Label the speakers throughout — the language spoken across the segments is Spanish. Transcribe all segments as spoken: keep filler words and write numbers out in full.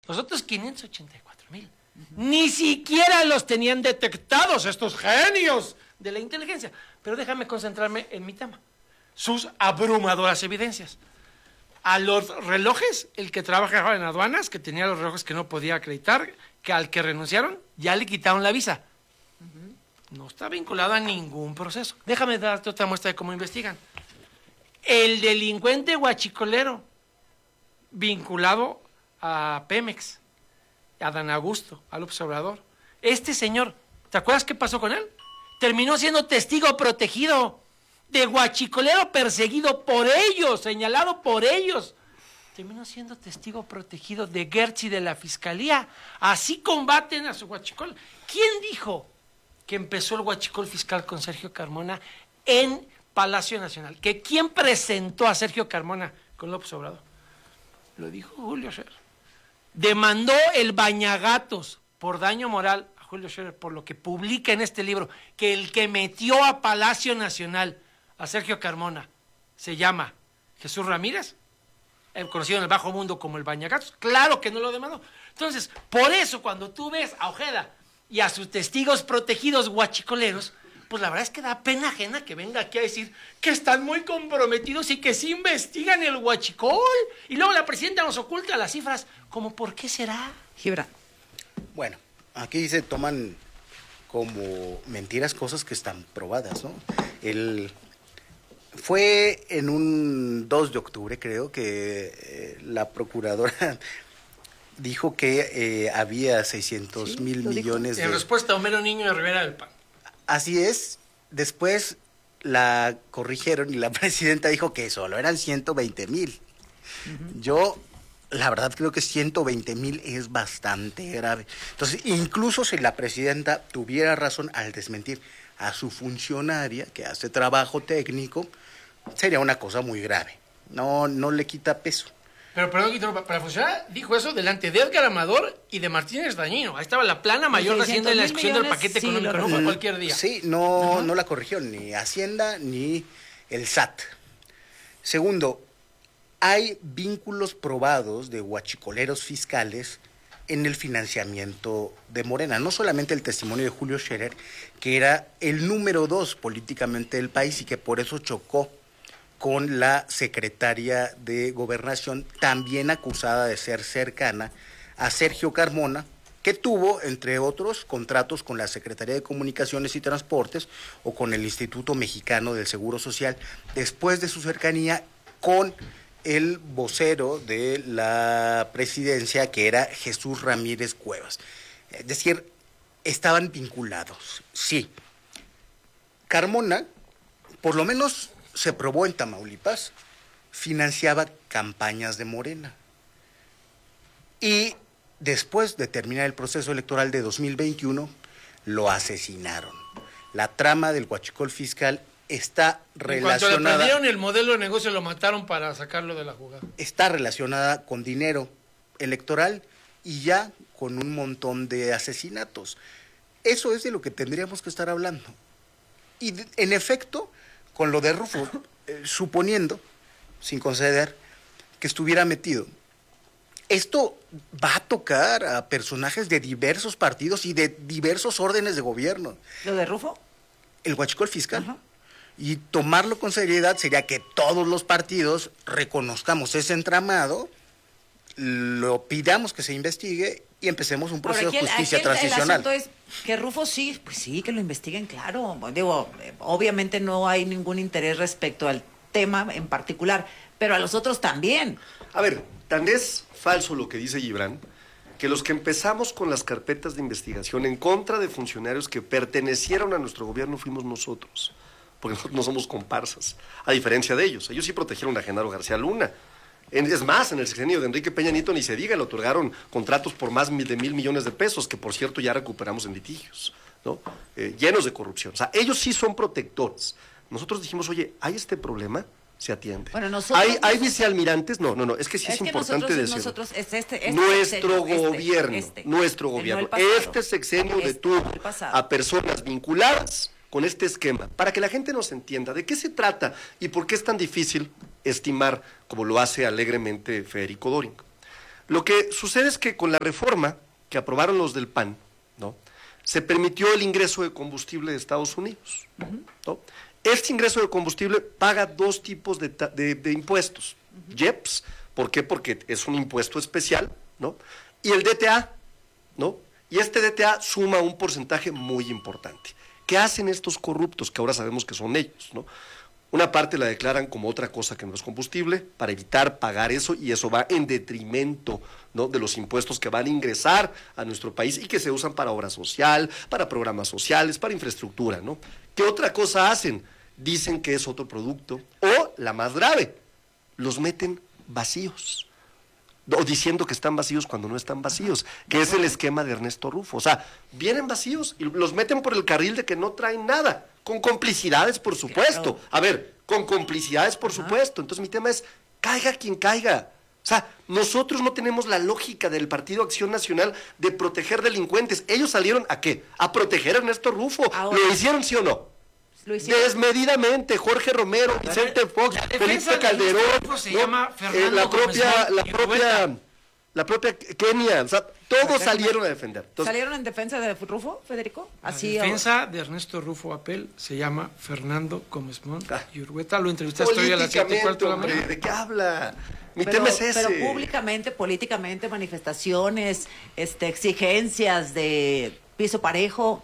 Speaker 1: Los otros quinientos ochenta y cuatro mil. Uh-huh. Ni siquiera los tenían detectados estos genios de la inteligencia. Pero déjame concentrarme en mi tema. Sus abrumadoras evidencias. A los relojes, el que trabajaba en aduanas, que tenía los relojes que no podía acreditar, que al que renunciaron, ya le quitaron la visa. Uh-huh. No está vinculado a ningún proceso. Déjame darte otra muestra de cómo investigan. El delincuente huachicolero, vinculado a Pemex, a Dan Augusto, al observador. Este señor, ¿te acuerdas qué pasó con él? Terminó siendo testigo protegido de huachicolero perseguido por ellos, señalado por ellos. Terminó siendo testigo protegido de Gertz y de la fiscalía. Así combaten a su huachicol. ¿Quién dijo que empezó el huachicol fiscal con Sergio Carmona en Palacio Nacional? ¿Que quién presentó a Sergio Carmona con López Obrador? Lo dijo Julio Scherer. Demandó el Bañagatos por daño moral a Julio Scherer por lo que publica en este libro, que el que metió a Palacio Nacional a Sergio Carmona se llama Jesús Ramírez, conocido en el bajo mundo como el Bañagatos. Claro que no lo demandó. Entonces, por eso cuando tú ves a Ojeda y a sus testigos protegidos huachicoleros, pues la verdad es que da pena ajena que venga aquí a decir que están muy comprometidos y que sí investigan el huachicol. Y luego la presidenta nos oculta las cifras. ¿Cómo por qué será?
Speaker 2: Gibran.
Speaker 3: Bueno, aquí se toman como mentiras cosas que están probadas, ¿no? El... Fue en un dos de octubre, creo, que eh, la procuradora dijo que eh, había seiscientos
Speaker 2: Sí,
Speaker 3: mil
Speaker 2: lo dijo.
Speaker 3: millones de...
Speaker 1: En respuesta a Homero Niño de Rivera del P A N.
Speaker 3: Así es. Después la corrigieron y la presidenta dijo que solo eran ciento veinte mil. Uh-huh. Yo, la verdad, creo que ciento veinte mil es bastante grave. Entonces, incluso si la presidenta tuviera razón al desmentir a su funcionaria que hace trabajo técnico, sería una cosa muy grave. No, no le quita peso.
Speaker 1: Pero, perdón, para la funcionaria dijo eso delante de Edgar Amador y de Martínez Dañino. Ahí estaba la plana mayor de Hacienda en la discusión del paquete
Speaker 2: sí,
Speaker 1: económico, no fue cualquier día.
Speaker 3: Sí, no,
Speaker 2: Ajá.
Speaker 3: no la corrigió ni Hacienda ni el S A T. Segundo, hay vínculos probados de huachicoleros fiscales en el financiamiento de Morena. No solamente el testimonio de Julio Scherer, que era el número dos políticamente del país y que por eso chocó con la secretaria de Gobernación, también acusada de ser cercana a Sergio Carmona, que tuvo, entre otros, contratos con la Secretaría de Comunicaciones y Transportes o con el Instituto Mexicano del Seguro Social, después de su cercanía con el vocero de la presidencia, que era Jesús Ramírez Cuevas. Es decir, estaban vinculados, sí. Carmona, por lo menos se probó en Tamaulipas, financiaba campañas de Morena. Y después de terminar el proceso electoral de dos mil veintiuno, lo asesinaron. La trama del huachicol fiscal está relacionada...
Speaker 1: En cuanto le prendieron el modelo de negocio, lo mataron para sacarlo de la jugada.
Speaker 3: Está relacionada con dinero electoral y ya con un montón de asesinatos. Eso es de lo que tendríamos que estar hablando. Y de, en efecto, con lo de Rufo, eh, suponiendo, sin conceder, que estuviera metido, esto va a tocar a personajes de diversos partidos y de diversos órdenes de gobierno.
Speaker 2: ¿Lo de Rufo?
Speaker 3: El huachicol fiscal.
Speaker 2: Ajá.
Speaker 3: Y tomarlo con seriedad sería que todos los partidos reconozcamos ese entramado, lo pidamos que se investigue y empecemos un proceso
Speaker 2: Ahora,
Speaker 3: de justicia
Speaker 2: aquí el,
Speaker 3: transicional.
Speaker 2: El asunto es que Rufo sí, pues sí, que lo investiguen, claro. Digo, obviamente no hay ningún interés respecto al tema en particular, pero a los otros también.
Speaker 4: A ver, tan es falso lo que dice Gibran, que los que empezamos con las carpetas de investigación en contra de funcionarios que pertenecieron a nuestro gobierno fuimos nosotros, porque nosotros no somos comparsas, a diferencia de ellos. Ellos sí protegieron a Genaro García Luna. En, es más, en el sexenio de Enrique Peña Nieto ni se diga, le otorgaron contratos por más de mil millones de pesos, que por cierto ya recuperamos en litigios, ¿no? Eh, llenos de corrupción. O sea, ellos sí son protectores. Nosotros dijimos, oye, ¿hay este problema? Se atiende.
Speaker 2: Bueno, nosotros...
Speaker 4: ¿Hay, hay vicealmirantes? No, no, no, es que sí es,
Speaker 2: es que
Speaker 4: importante
Speaker 2: nosotros,
Speaker 4: decirlo.
Speaker 2: Nosotros, es este, este
Speaker 4: nuestro
Speaker 2: sexenio,
Speaker 4: gobierno,
Speaker 2: este, este,
Speaker 4: nuestro
Speaker 2: el no
Speaker 4: gobierno,
Speaker 2: el pasado.
Speaker 4: este sexenio
Speaker 2: Este,
Speaker 4: detuvo
Speaker 2: el pasado.
Speaker 4: a personas vinculadas con este esquema, para que la gente nos entienda de qué se trata y por qué es tan difícil estimar, como lo hace alegremente Federico Doring. Lo que sucede es que con la reforma que aprobaron los del P A N, ¿no?, se permitió el ingreso de combustible de Estados Unidos, ¿no? Este ingreso de combustible paga dos tipos de, de, de impuestos. Uh-huh. I E P S, ¿por qué? Porque es un impuesto especial, ¿no? Y el D T A, ¿no? Y este D T A suma un porcentaje muy importante. ¿Qué hacen estos corruptos, que ahora sabemos que son ellos, ¿no? Una parte la declaran como otra cosa que no es combustible, para evitar pagar eso, y eso va en detrimento, ¿no?, de los impuestos que van a ingresar a nuestro país y que se usan para obra social, para programas sociales, para infraestructura, ¿no? ¿Qué otra cosa hacen? Dicen que es otro producto, o la más grave, los meten vacíos, o diciendo que están vacíos cuando no están vacíos, que es el esquema de Ernesto Rufo. O sea, vienen vacíos y los meten por el carril de que no traen nada, con complicidades, por supuesto. A ver, con complicidades, por Ajá. supuesto. Entonces mi tema es, caiga quien caiga. O sea, nosotros no tenemos la lógica del Partido Acción Nacional de proteger delincuentes. Ellos salieron ¿a qué? A proteger a Ernesto Rufo. Ahora, ¿lo hicieron, sí o no? Desmedidamente, Jorge Romero, Vicente Fox, Felipe Calderón,
Speaker 1: se
Speaker 4: ¿no?
Speaker 1: llama Fernando
Speaker 4: eh, la propia,
Speaker 1: Gómez
Speaker 4: la propia, la propia Kenia, o sea, todos salieron a defender. Entonces,
Speaker 2: ¿salieron en defensa de Rufo, Federico?
Speaker 1: Así la defensa o... de Ernesto Rufo Apel se llama Fernando Gómez Montt ah. y Urgueta. Lo entrevistaste hoy a las siete y cuarto de la mañana.
Speaker 4: ¿De qué habla? Mi
Speaker 2: pero,
Speaker 4: tema es ese.
Speaker 2: Pero públicamente, políticamente, manifestaciones, este, exigencias de piso parejo.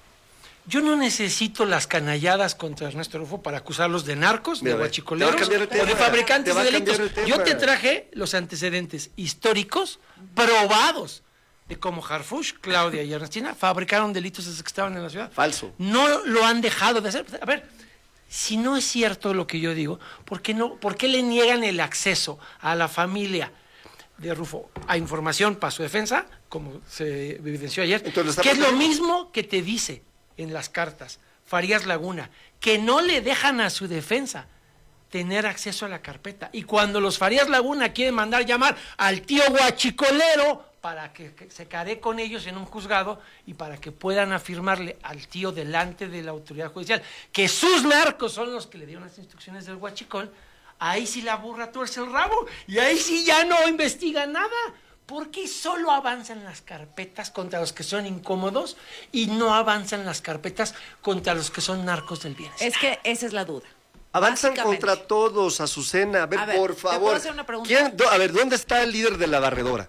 Speaker 1: Yo no necesito las canalladas contra Ernesto Rufo para acusarlos de narcos, Mira, de guachicoleros o de fabricantes de delitos. Yo te traje los antecedentes históricos probados de cómo Harfuch, Claudia y Ernestina fabricaron delitos desde que estaban en la ciudad.
Speaker 4: Falso.
Speaker 1: No lo han dejado de hacer. A ver, si no es cierto lo que yo digo, ¿por qué, no, ¿por qué le niegan el acceso a la familia de Rufo a información para su defensa, como se evidenció ayer? Entonces, que es lo mismo que te dice en las cartas Farías Laguna, que no le dejan a su defensa tener acceso a la carpeta. Y cuando los Farías Laguna quieren mandar llamar al tío guachicolero para que, que se caree con ellos en un juzgado y para que puedan afirmarle al tío delante de la autoridad judicial que sus narcos son los que le dieron las instrucciones del huachicol, ahí sí la burra tuerce el rabo y ahí sí ya no investiga nada. ¿Por qué solo avanzan las carpetas contra los que son incómodos y no avanzan las carpetas contra los que son narcos del bienestar?
Speaker 2: Es que esa es la duda.
Speaker 4: Avanzan contra todos, Azucena. A ver, a ver por favor. ¿te puedo hacer una pregunta? ¿Quién, do, a ver, ¿dónde está el líder de la barredora?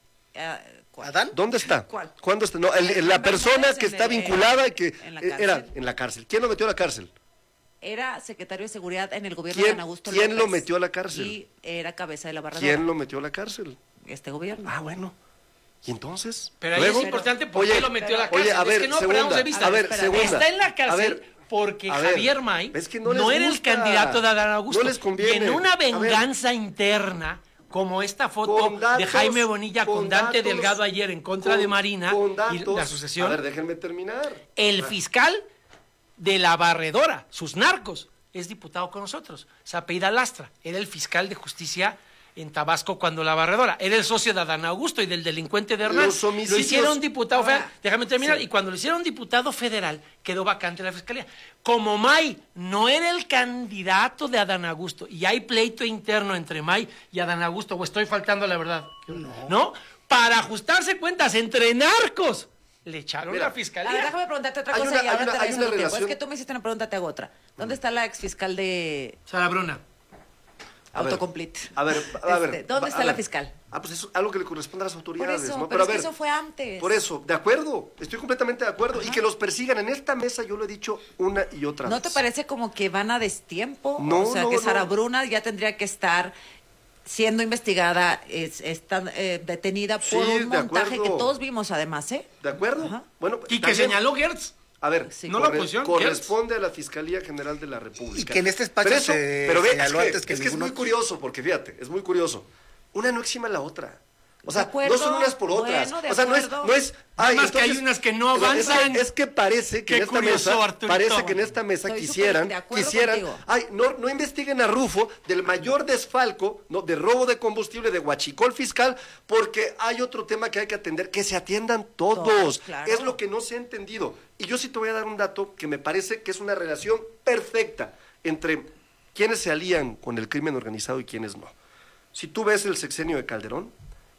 Speaker 2: Uh,
Speaker 4: ¿Adán? ¿Dónde está?
Speaker 2: ¿Cuál?
Speaker 4: ¿Cuándo está? No, el, el, la persona que está vinculada y que en la era en la cárcel. ¿Quién lo metió a la cárcel?
Speaker 2: Era secretario de Seguridad en el gobierno
Speaker 4: de
Speaker 2: Adán Augusto
Speaker 4: ¿Quién
Speaker 2: López,
Speaker 4: lo metió a la cárcel?
Speaker 2: Y era cabeza de la barredora.
Speaker 4: ¿Quién lo metió a la cárcel?
Speaker 2: Este gobierno.
Speaker 4: Ah, bueno. ¿Y entonces?
Speaker 1: Pero ahí es importante por qué lo metió a la cárcel.
Speaker 4: Oye, a ver,
Speaker 1: es que no
Speaker 4: segunda,
Speaker 1: perdamos de vista.
Speaker 4: A ver, segunda.
Speaker 1: Está en la cárcel porque ver, Javier May es que no, no era el candidato de Adán Augusto.
Speaker 4: No les conviene.
Speaker 1: Y en una venganza interna, como esta foto datos, de Jaime Bonilla con, con Dante datos, Delgado ayer en contra con, de Marina datos, y la sucesión.
Speaker 4: A ver, déjenme terminar.
Speaker 1: El fiscal de la barredora, sus narcos, es diputado con nosotros. Se apellida Lastra. Era el fiscal de justicia en Tabasco cuando la barredora. Era el socio de Adán Augusto y del delincuente de Hernán. Lo hicieron diputado federal. Ah, déjame terminar. Sí. Y cuando lo hicieron diputado federal, quedó vacante la fiscalía. Como May no era el candidato de Adán Augusto y hay pleito interno entre May y Adán Augusto, o estoy faltando a la verdad,
Speaker 3: no.
Speaker 1: ¿no? Para ajustarse cuentas entre narcos, le echaron Mira, la fiscalía.
Speaker 2: A ver, déjame preguntarte otra cosa una, y ahora una, te hay una relación... Es que tú me hiciste una pregunta, te hago otra. ¿Dónde está la exfiscal de...
Speaker 1: Sara Bruna?
Speaker 2: Autocomplete.
Speaker 4: A ver, a, a ver.
Speaker 2: Este, ¿Dónde está
Speaker 4: a
Speaker 2: la
Speaker 4: ver.
Speaker 2: fiscal?
Speaker 4: Ah, pues eso es algo que le corresponde a las autoridades,
Speaker 2: por eso,
Speaker 4: ¿no?
Speaker 2: Pero, pero
Speaker 4: a ver,
Speaker 2: es que eso fue antes.
Speaker 4: Por eso, de acuerdo, estoy completamente de acuerdo. Ajá. Y que los persigan en esta mesa, yo lo he dicho una y otra
Speaker 2: ¿No
Speaker 4: vez.
Speaker 2: ¿No te parece como que van a destiempo?
Speaker 4: No,
Speaker 2: O sea,
Speaker 4: no,
Speaker 2: que Sara
Speaker 4: no.
Speaker 2: Bruna ya tendría que estar siendo investigada, es, está eh, detenida por
Speaker 4: sí,
Speaker 2: un montaje
Speaker 4: acuerdo.
Speaker 2: que todos vimos además, ¿eh?
Speaker 4: De acuerdo.
Speaker 2: Ajá.
Speaker 4: Bueno,
Speaker 1: y que
Speaker 4: también,
Speaker 1: señaló Gertz.
Speaker 4: A ver,
Speaker 1: sí. no corre, la oposición,
Speaker 4: corresponde Gertz. A la Fiscalía General de la República.
Speaker 3: Y que en este espacio
Speaker 4: pero eso,
Speaker 3: se
Speaker 4: pero ve,
Speaker 3: señaló
Speaker 4: es que,
Speaker 3: antes que
Speaker 4: es, que es muy curioso, porque fíjate, es muy curioso. Una no exima a la otra. O sea,
Speaker 2: acuerdo,
Speaker 4: no son unas por otras.
Speaker 2: Bueno,
Speaker 4: o sea, no es, no es.
Speaker 1: Ay, más que hay unas que no avanzan.
Speaker 4: Es, es que parece que
Speaker 1: Qué
Speaker 4: en esta
Speaker 1: curioso,
Speaker 4: mesa,
Speaker 1: Arturito.
Speaker 4: parece que en esta mesa
Speaker 2: Estoy
Speaker 4: quisieran, quisieran,
Speaker 2: contigo.
Speaker 4: ay, no, no investiguen a Rufo del mayor desfalco, no, de robo de combustible, de huachicol fiscal, porque hay otro tema que hay que atender, que se atiendan todos. todos claro. Es lo que no se ha entendido. Y yo sí te voy a dar un dato que me parece que es una relación perfecta entre quienes se alían con el crimen organizado y quienes no. Si tú ves el sexenio de Calderón,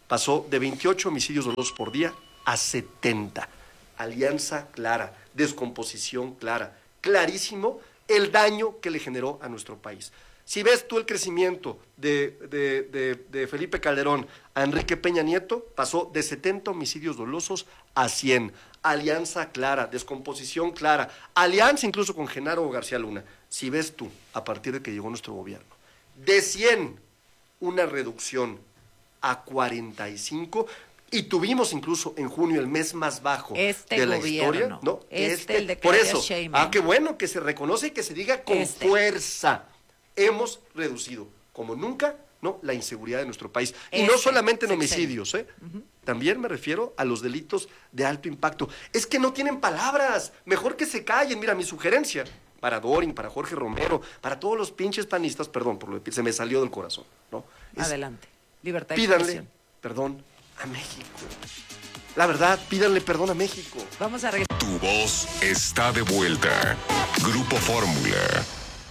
Speaker 4: pasó de veintiocho homicidios dolosos por día a setenta. Alianza clara, descomposición clara, clarísimo el daño que le generó a nuestro país. Si ves tú el crecimiento de, de, de, de Felipe Calderón a Enrique Peña Nieto, pasó de setenta homicidios dolosos a cien. Alianza clara, descomposición clara, alianza incluso con Genaro García Luna. Si ves tú, a partir de que llegó nuestro gobierno, de cien, una reducción a cuarenta y cinco, y tuvimos incluso en junio el mes más bajo
Speaker 2: este
Speaker 4: de la
Speaker 2: gobierno,
Speaker 4: historia. ¿No?
Speaker 2: Este,
Speaker 4: este
Speaker 2: el de
Speaker 4: por
Speaker 2: Claudia
Speaker 4: eso,
Speaker 2: Sheinbaum.
Speaker 4: ah, qué bueno que se reconoce y que se diga con
Speaker 2: Este.
Speaker 4: fuerza. Hemos reducido, como nunca, ¿no?, la inseguridad de nuestro país. Y
Speaker 2: Este
Speaker 4: no solamente en
Speaker 2: sexenio.
Speaker 4: homicidios, ¿eh? Uh-huh. También me refiero a los delitos de alto impacto. Es que no tienen palabras. Mejor que se callen. Mira, mi sugerencia para Dorin, para Jorge Romero, para todos los pinches panistas, perdón, por lo que se me salió del corazón, ¿no? Es,
Speaker 2: Adelante. Libertad de
Speaker 4: pídanle
Speaker 2: expresión.
Speaker 4: perdón a México. La verdad, pídanle perdón a México.
Speaker 2: Vamos a regresar.
Speaker 5: Tu voz está de vuelta. Grupo Fórmula.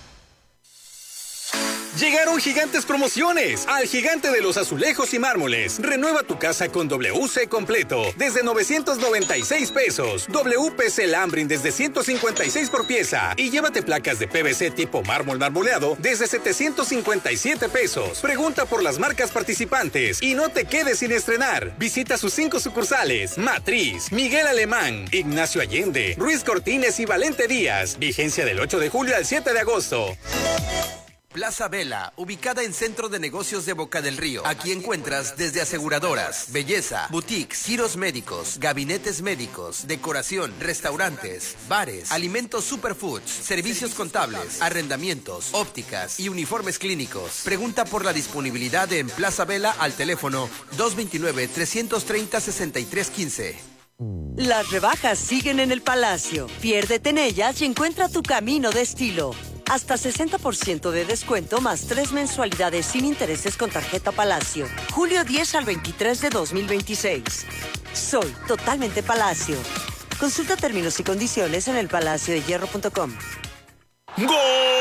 Speaker 6: Llegaron gigantes promociones al Gigante de los Azulejos y Mármoles. Renueva tu casa con W C completo desde novecientos noventa y seis pesos. W P C Lambrin desde ciento cincuenta y seis por pieza. Y llévate placas de P V C tipo mármol marmoleado desde setecientos cincuenta y siete pesos. Pregunta por las marcas participantes y no te quedes sin estrenar. Visita sus cinco sucursales: Matriz, Miguel Alemán, Ignacio Allende, Ruiz Cortines y Valente Díaz. Vigencia del ocho de julio al siete de agosto.
Speaker 7: Plaza Vela, ubicada en Centro de Negocios de Boca del Río. Aquí encuentras desde aseguradoras, belleza, boutiques, giros médicos, gabinetes médicos, decoración, restaurantes, bares, alimentos superfoods, servicios contables, arrendamientos, ópticas y uniformes clínicos. Pregunta por la disponibilidad en Plaza Vela al teléfono dos dos nueve, tres tres cero, seis tres uno cinco.
Speaker 8: Las rebajas siguen en el Palacio. Piérdete en ellas y encuentra tu camino de estilo. Hasta sesenta por ciento de descuento más tres mensualidades sin intereses con tarjeta Palacio. Julio diez al veintitrés de dos mil veintiséis. Soy totalmente Palacio. Consulta términos y condiciones en el palacio de hierro punto com.
Speaker 6: ¡Gol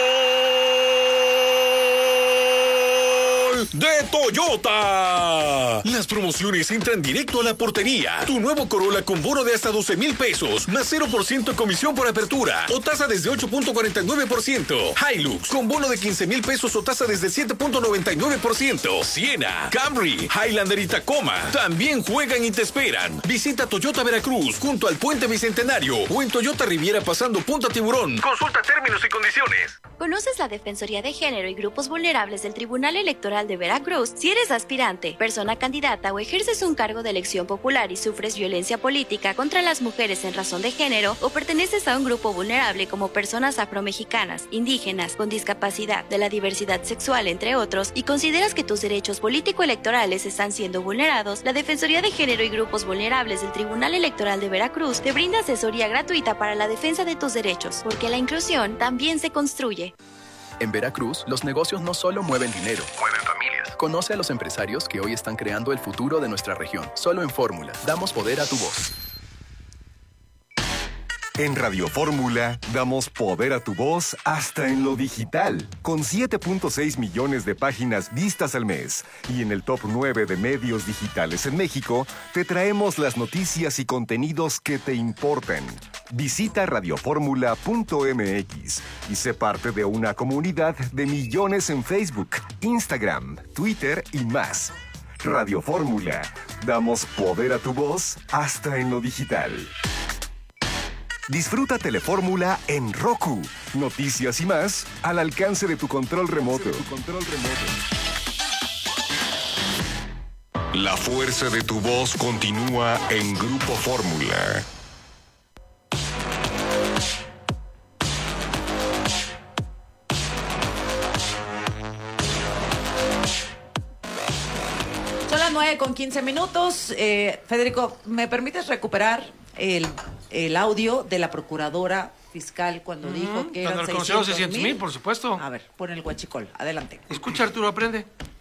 Speaker 6: de Toyota! Las promociones entran directo a la portería. Tu nuevo Corolla con bono de hasta doce mil pesos, más cero por ciento comisión por apertura o tasa desde ocho punto cuarenta y nueve por ciento. Hilux con bono de quince mil pesos o tasa desde siete punto noventa y nueve por ciento. Siena, Camry, Highlander y Tacoma también juegan y te esperan. Visita Toyota Veracruz junto al Puente Bicentenario o en Toyota Riviera pasando Punta Tiburón. Consulta términos y condiciones.
Speaker 9: ¿Conoces la Defensoría de Género y Grupos Vulnerables del Tribunal Electoral de Veracruz? Si eres aspirante, persona candidata o ejerces un cargo de elección popular y sufres violencia política contra las mujeres en razón de género o perteneces a un grupo vulnerable como personas afromexicanas, indígenas, con discapacidad, de la diversidad sexual, entre otros, y consideras que tus derechos político-electorales están siendo vulnerados, la Defensoría de Género y Grupos Vulnerables del Tribunal Electoral de Veracruz te brinda asesoría gratuita para la defensa de tus derechos, porque la inclusión también se construye.
Speaker 10: En Veracruz, los negocios no solo mueven dinero,
Speaker 5: Mueven familias.
Speaker 10: Conoce a los empresarios que hoy están creando el futuro de nuestra región. Solo en Fórmula, damos poder a tu voz.
Speaker 5: En Radio Fórmula damos poder a tu voz hasta en lo digital, con siete punto seis millones de páginas vistas al mes. Y en el top nueve de medios digitales en México, te traemos las noticias y contenidos que te importan. Visita radio fórmula punto m x y sé parte de una comunidad de millones en Facebook, Instagram, Twitter y más. Radio Fórmula, damos poder a tu voz hasta en lo digital. Disfruta Telefórmula en Roku. Noticias y más al alcance de tu control remoto. La fuerza de tu voz continúa en Grupo Fórmula.
Speaker 2: Son las nueve con quince minutos. Eh, Federico, ¿me permites recuperar el, el audio de la procuradora fiscal cuando uh-huh. dijo que eran
Speaker 1: seiscientos mil, por supuesto?
Speaker 2: A ver, pon el huachicol. Adelante.
Speaker 1: Escucha, Arturo, aprende.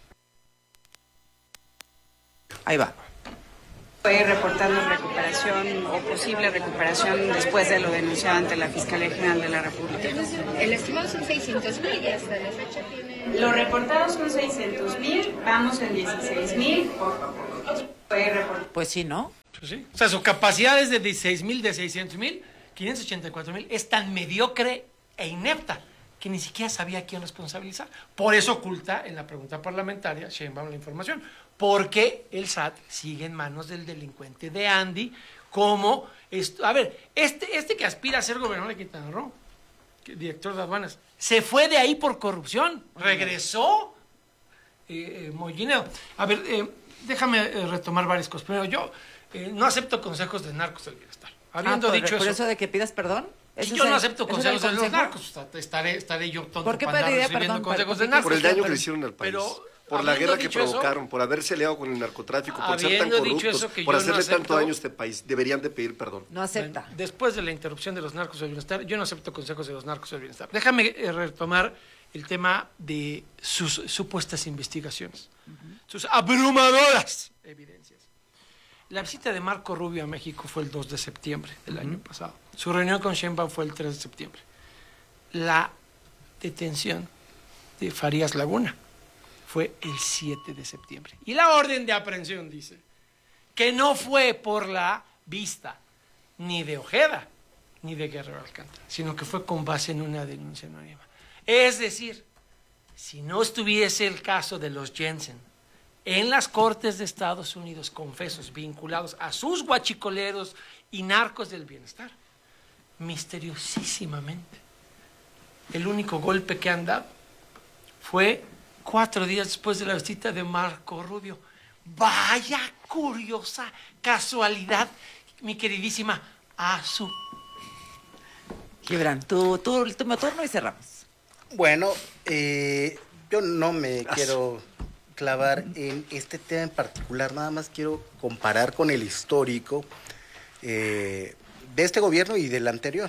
Speaker 2: Ahí va.
Speaker 11: Fue reportando recuperación o posible recuperación después de lo denunciado ante la Fiscalía General de la República.
Speaker 12: El estimado son seiscientos mil y hasta la fecha tiene...
Speaker 11: Lo reportado son seiscientos mil, vamos en dieciséis mil, poco a poco.
Speaker 2: Pues sí, ¿no?
Speaker 1: Pues sí. O sea, su capacidad es de dieciséis mil, de seiscientos mil, quinientos ochenta y cuatro mil. Es tan mediocre e inepta que ni siquiera sabía a quién responsabilizar. Por eso oculta en la pregunta parlamentaria Sheinbaum la información. Porque el S A T sigue en manos del delincuente de Andy como... Esto, a ver, este, este que aspira a ser gobernador de Quintana Roo, director de aduanas, se fue de ahí por corrupción. Regresó eh, eh, Mollinero. A ver, eh, déjame eh, retomar varias cosas. Primero, yo eh, no acepto consejos de narcos del bienestar. Habiendo
Speaker 2: ah, por,
Speaker 1: dicho
Speaker 2: por
Speaker 1: eso...
Speaker 2: eso de que pidas perdón.
Speaker 1: Si yo no acepto consejos de los narcos, estaré, estaré yo tonto
Speaker 2: ¿Por qué
Speaker 1: para andar
Speaker 2: pediría
Speaker 1: recibiendo
Speaker 2: perdón?
Speaker 1: consejos
Speaker 2: ¿Por,
Speaker 1: de narcos.
Speaker 4: Por el daño que le hicieron al país.
Speaker 1: Pero,
Speaker 4: por la guerra que
Speaker 1: dicho
Speaker 4: provocaron,
Speaker 1: eso,
Speaker 4: por haberse aliado con el narcotráfico, por ser tan
Speaker 1: habiendo dicho
Speaker 4: corruptos,
Speaker 1: eso que
Speaker 4: por
Speaker 1: yo
Speaker 4: hacerle
Speaker 1: no acepto-
Speaker 4: tanto daño a este país. Deberían de pedir perdón.
Speaker 2: No acepta.
Speaker 1: Bueno, después de la interrupción de los narcos del bienestar, yo no acepto consejos de los narcos del bienestar. Déjame eh, retomar el tema de sus supuestas investigaciones, uh-huh. sus abrumadoras evidencias. La visita de Marco Rubio a México fue el dos de septiembre del uh-huh. año pasado. Su reunión con Sheinbaum fue el tres de septiembre. La detención de Farías Laguna fue el siete de septiembre. Y la orden de aprehensión dice que no fue por la vista ni de Ojeda ni de Guerrero Alcántara, sino que fue con base en una denuncia anónima. Es decir, si no estuviese el caso de los Jensen en las Cortes de Estados Unidos, confesos vinculados a sus guachicoleros y narcos del bienestar, misteriosísimamente, el único golpe que han dado fue cuatro días después de la visita de Marco Rubio. Vaya curiosa casualidad, mi queridísima Azu.
Speaker 2: Gibran, tu, tu último turno y cerramos.
Speaker 3: Bueno, eh, yo no me Azu. quiero clavar en este tema en particular, nada más quiero comparar con el histórico eh, de este gobierno y del anterior.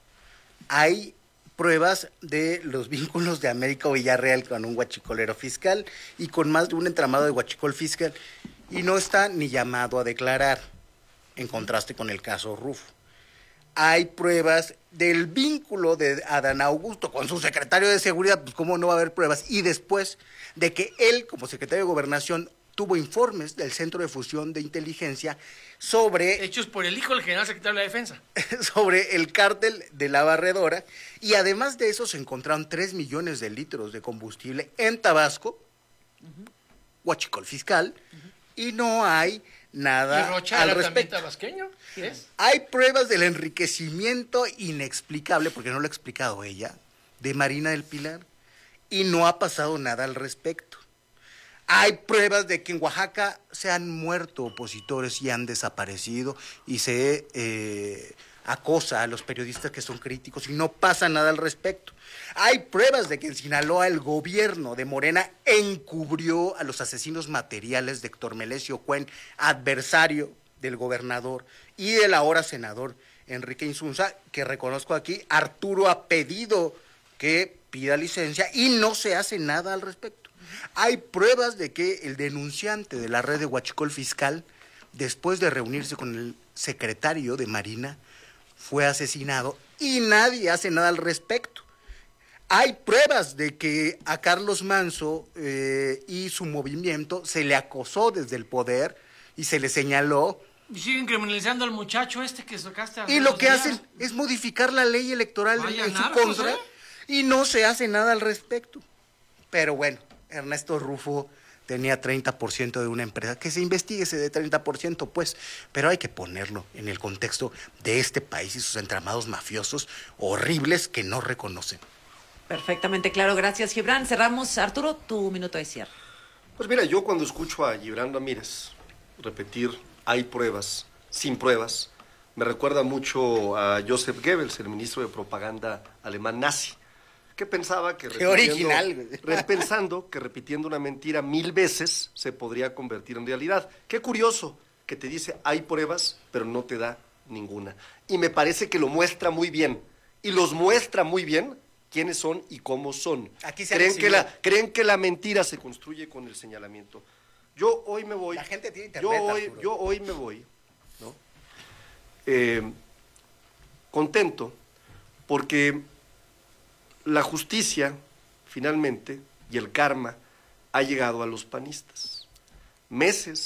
Speaker 3: Hay pruebas de los vínculos de Américo Villarreal con un guachicolero fiscal y con más de un entramado de guachicol fiscal, y no está ni llamado a declarar, en contraste con el caso Rufo. Hay pruebas del vínculo de Adán Augusto con su secretario de Seguridad, pues cómo no va a haber pruebas, y después de que él, como secretario de Gobernación, tuvo informes del Centro de Fusión de Inteligencia sobre...
Speaker 1: Hechos por el hijo del general secretario de la Defensa.
Speaker 3: sobre el cártel de la Barredora, y además de eso se encontraron tres millones de litros de combustible en Tabasco, uh-huh. guachicol fiscal, uh-huh. y no hay nada
Speaker 1: ¿Y Rocha
Speaker 3: al
Speaker 1: era también
Speaker 3: respecto.
Speaker 1: tabasqueño? ¿Qué es?
Speaker 3: Hay pruebas del enriquecimiento inexplicable, porque no lo ha explicado ella, de Marina del Pilar, y no ha pasado nada al respecto. Hay pruebas de que en Oaxaca se han muerto opositores y han desaparecido, y se eh, acosa a los periodistas que son críticos y no pasa nada al respecto. Hay pruebas de que en Sinaloa el gobierno de Morena encubrió a los asesinos materiales de Héctor Melesio Cuen, adversario del gobernador y del ahora senador Enrique Insunza, que reconozco aquí, Arturo ha pedido que pida licencia y no se hace nada al respecto. Hay pruebas de que el denunciante de la red de huachicol fiscal, después de reunirse con el secretario de Marina, fue asesinado y nadie hace nada al respecto. Hay pruebas de que a Carlos Manso eh, y su movimiento se le acosó desde el poder y se le señaló.
Speaker 1: Y siguen criminalizando al muchacho este que sacaste a...
Speaker 3: Y lo que hacen es modificar la ley electoral
Speaker 1: Vaya
Speaker 3: en su
Speaker 1: narcos,
Speaker 3: contra,
Speaker 1: ¿eh?
Speaker 3: y no se hace nada al respecto. Pero bueno, Ernesto Rufo tenía treinta por ciento de una empresa. Que se investigue ese de treinta por ciento, pues, pero hay que ponerlo en el contexto de este país y sus entramados mafiosos horribles que no reconocen.
Speaker 2: Perfectamente claro, gracias Gibran. Cerramos, Arturo, tu minuto de cierre.
Speaker 4: Pues mira, yo cuando escucho a Gibran Ramírez repetir hay pruebas, sin pruebas, me recuerda mucho a Joseph Goebbels, el ministro de propaganda alemán nazi, que pensaba que
Speaker 3: Qué original.
Speaker 4: pensando que repitiendo una mentira mil veces se podría convertir en realidad. Qué curioso que te dice hay pruebas, pero no te da ninguna. Y me parece que lo muestra muy bien, y los muestra muy bien quiénes son y cómo son.
Speaker 3: Aquí se
Speaker 4: creen que la creen que la mentira se construye con el señalamiento. Yo hoy me voy.
Speaker 3: La gente tiene internet,
Speaker 4: yo hoy,
Speaker 3: Arturo.
Speaker 4: yo hoy me voy, ¿no? Eh, contento porque la justicia, finalmente, y el karma ha llegado a los panistas. Meses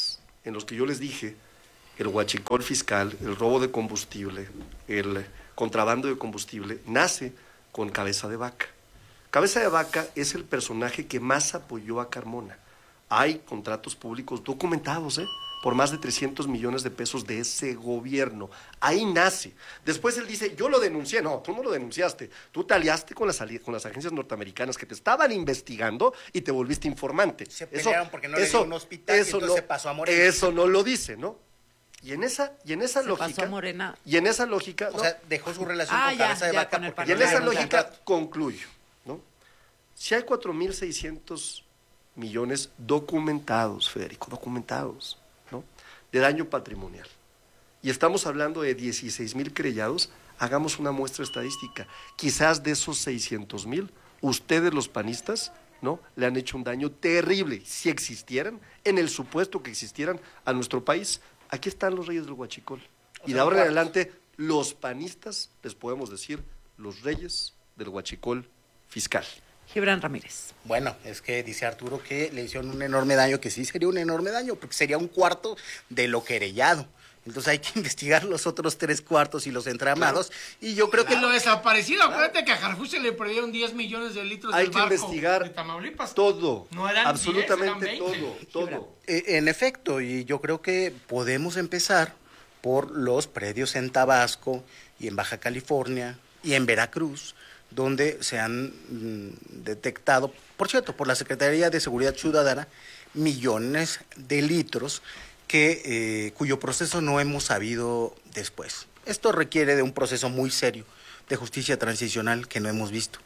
Speaker 4: en los que yo les dije, el huachicol fiscal, el robo de combustible, el contrabando de combustible, nace con Cabeza de Vaca. Cabeza de Vaca es el personaje que más apoyó a Carmona. Hay contratos públicos documentados, ¿eh? por más de trescientos millones de pesos de ese gobierno. Ahí nace. Después él dice, yo lo denuncié. No, tú no lo denunciaste. Tú te aliaste con las, con las agencias norteamericanas que te estaban investigando y te volviste informante.
Speaker 3: Se pelearon
Speaker 4: eso,
Speaker 3: porque no
Speaker 4: eso,
Speaker 3: le dio un hospital y entonces
Speaker 4: no,
Speaker 3: se pasó a Morena.
Speaker 4: Eso no lo dice, ¿no? Y en esa, y en esa
Speaker 2: Se
Speaker 4: lógica...
Speaker 2: pasó a Morena.
Speaker 4: Y en esa lógica...
Speaker 3: O
Speaker 4: no,
Speaker 3: sea, dejó su relación
Speaker 2: Ah,
Speaker 3: con
Speaker 2: ya,
Speaker 3: Cabeza de
Speaker 2: ya,
Speaker 3: Vaca.
Speaker 2: con el
Speaker 3: porque
Speaker 4: y en
Speaker 3: no
Speaker 4: esa
Speaker 3: le dio un
Speaker 4: lógica
Speaker 3: contrato.
Speaker 4: concluyo, ¿no? Si hay cuatro mil seiscientos millones documentados, Federico, documentados, ¿no? de daño patrimonial, y estamos hablando de dieciséis mil querellados, hagamos una muestra estadística. Quizás de esos seiscientos mil, ustedes los panistas, ¿no? le han hecho un daño terrible, si existieran, en el supuesto que existieran a nuestro país. Aquí están los reyes del huachicol.
Speaker 3: O
Speaker 4: Y
Speaker 3: sea,
Speaker 4: de ahora en
Speaker 3: ¿cuántos?
Speaker 4: adelante, los panistas, les podemos decir, los reyes del huachicol fiscal.
Speaker 2: Gibran Ramírez.
Speaker 3: Bueno, es que dice Arturo que le hicieron un enorme daño, que sí sería un enorme daño, porque sería un cuarto de lo querellado. Entonces hay que investigar los otros tres cuartos y los entramados. Y yo creo que
Speaker 1: lo desaparecido, acuérdate que a Harfuch se le perdieron diez millones de litros
Speaker 4: Hay
Speaker 1: del
Speaker 4: que
Speaker 1: barco
Speaker 4: investigar
Speaker 1: de Tamaulipas.
Speaker 4: todo,
Speaker 1: No eran
Speaker 4: absolutamente
Speaker 1: diez, eran veinte.
Speaker 4: todo, todo.
Speaker 3: Eh, en efecto, y yo creo que podemos empezar por los predios en Tabasco y en Baja California y en Veracruz, donde se han mm, detectado, por cierto, por la Secretaría de Seguridad Ciudadana, millones de litros que, eh, cuyo proceso no hemos sabido después. Esto requiere de un proceso muy serio de justicia transicional que no hemos visto.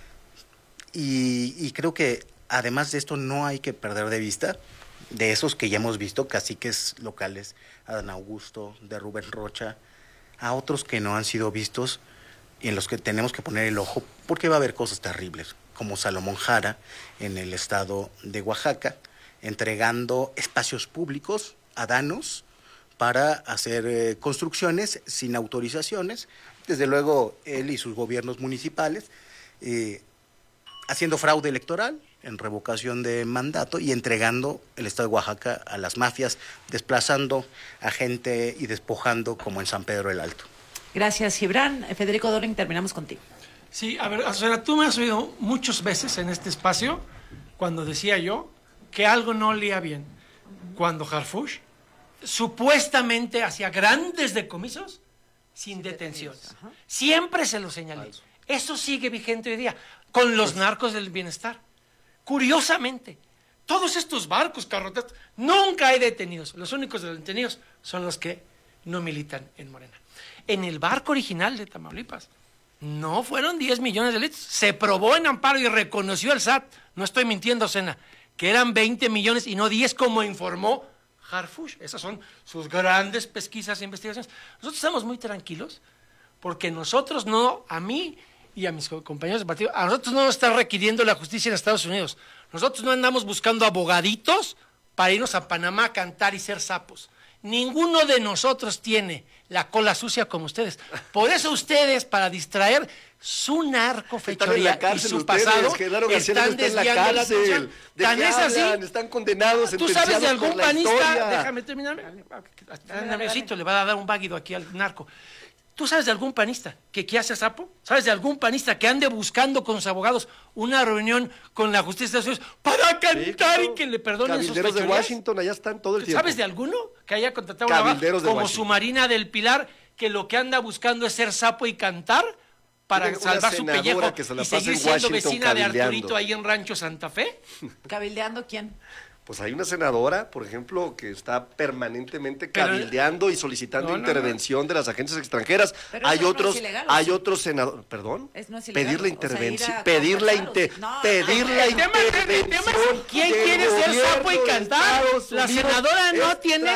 Speaker 3: Y, y creo que además de esto no hay que perder de vista de esos que ya hemos visto, caciques locales, Adán Augusto, de Rubén Rocha, a otros que no han sido vistos y en los que tenemos que poner el ojo porque va a haber cosas terribles, como Salomón Jara en el estado de Oaxaca, entregando espacios públicos a danos para hacer eh, construcciones sin autorizaciones, desde luego él y sus gobiernos municipales, eh, haciendo fraude electoral en revocación de mandato y entregando el estado de Oaxaca a las mafias, desplazando a gente y despojando como en San Pedro el Alto.
Speaker 2: Gracias, Gibran. Federico Doring, terminamos contigo.
Speaker 1: Sí, a ver, Azucena, tú me has oído muchas veces en este espacio cuando decía yo que algo no olía bien. Cuando Harfuch supuestamente hacía grandes decomisos sin detenciones. Siempre se lo señalé. Eso sigue vigente hoy día con los narcos del bienestar. Curiosamente, todos estos barcos, carrotetas, nunca hay detenidos. Los únicos detenidos son los que no militan en Morena. En el barco original de Tamaulipas no fueron diez millones de litros. Se probó en amparo y reconoció el S A T, no estoy mintiendo, Sena, que eran veinte millones y no diez como informó Harfuch. Esas son sus grandes pesquisas e investigaciones. Nosotros estamos muy tranquilos porque nosotros no, a mí y a mis compañeros de partido, a nosotros no nos está requiriendo la justicia en Estados Unidos. Nosotros no andamos buscando abogaditos para irnos a Panamá a cantar y ser sapos. Ninguno de nosotros tiene la cola sucia como ustedes. Por eso ustedes, para distraer su narcofechoría y su pasado, están desviando la atención. Tan es así.
Speaker 4: Están condenados,
Speaker 1: ¿Tú sabes de algún
Speaker 4: por la
Speaker 1: panista?
Speaker 4: historia.
Speaker 1: Déjame terminar. Nerviosito, le va a dar un váguido aquí al narco. ¿Tú sabes de algún panista que, que hace sapo? ¿Sabes de algún panista que ande buscando con sus abogados una reunión con la justicia de Estados Unidos para cantar sí, claro. y que le perdonen sus fechorías?
Speaker 4: Cabilderos de Washington, allá están todo el tiempo.
Speaker 1: ¿Sabes de alguno que haya contratado una abogada como su Marina del Pilar, que lo que anda buscando es ser sapo y cantar para salvar su pellejo y seguir siendo vecina de Arturito ahí en Rancho Santa Fe?
Speaker 2: ¿Cabildeando quién?
Speaker 4: Pues hay una senadora, por ejemplo, que está permanentemente cabildeando Pero, y solicitando no, no, intervención no. de las agencias extranjeras.
Speaker 2: Pero
Speaker 4: hay
Speaker 2: eso
Speaker 4: otros,
Speaker 2: no es ilegal,
Speaker 4: hay
Speaker 2: ¿sí?
Speaker 4: otros senadores, perdón,
Speaker 2: es, no es ilegal,
Speaker 4: pedir la intervención, o sea, pedir la, inter,
Speaker 2: no,
Speaker 4: pedir
Speaker 2: no,
Speaker 4: la
Speaker 1: el tema,
Speaker 4: intervención.
Speaker 1: El tema es ¿quién quiere ser sapo y cantar? La senadora no tiene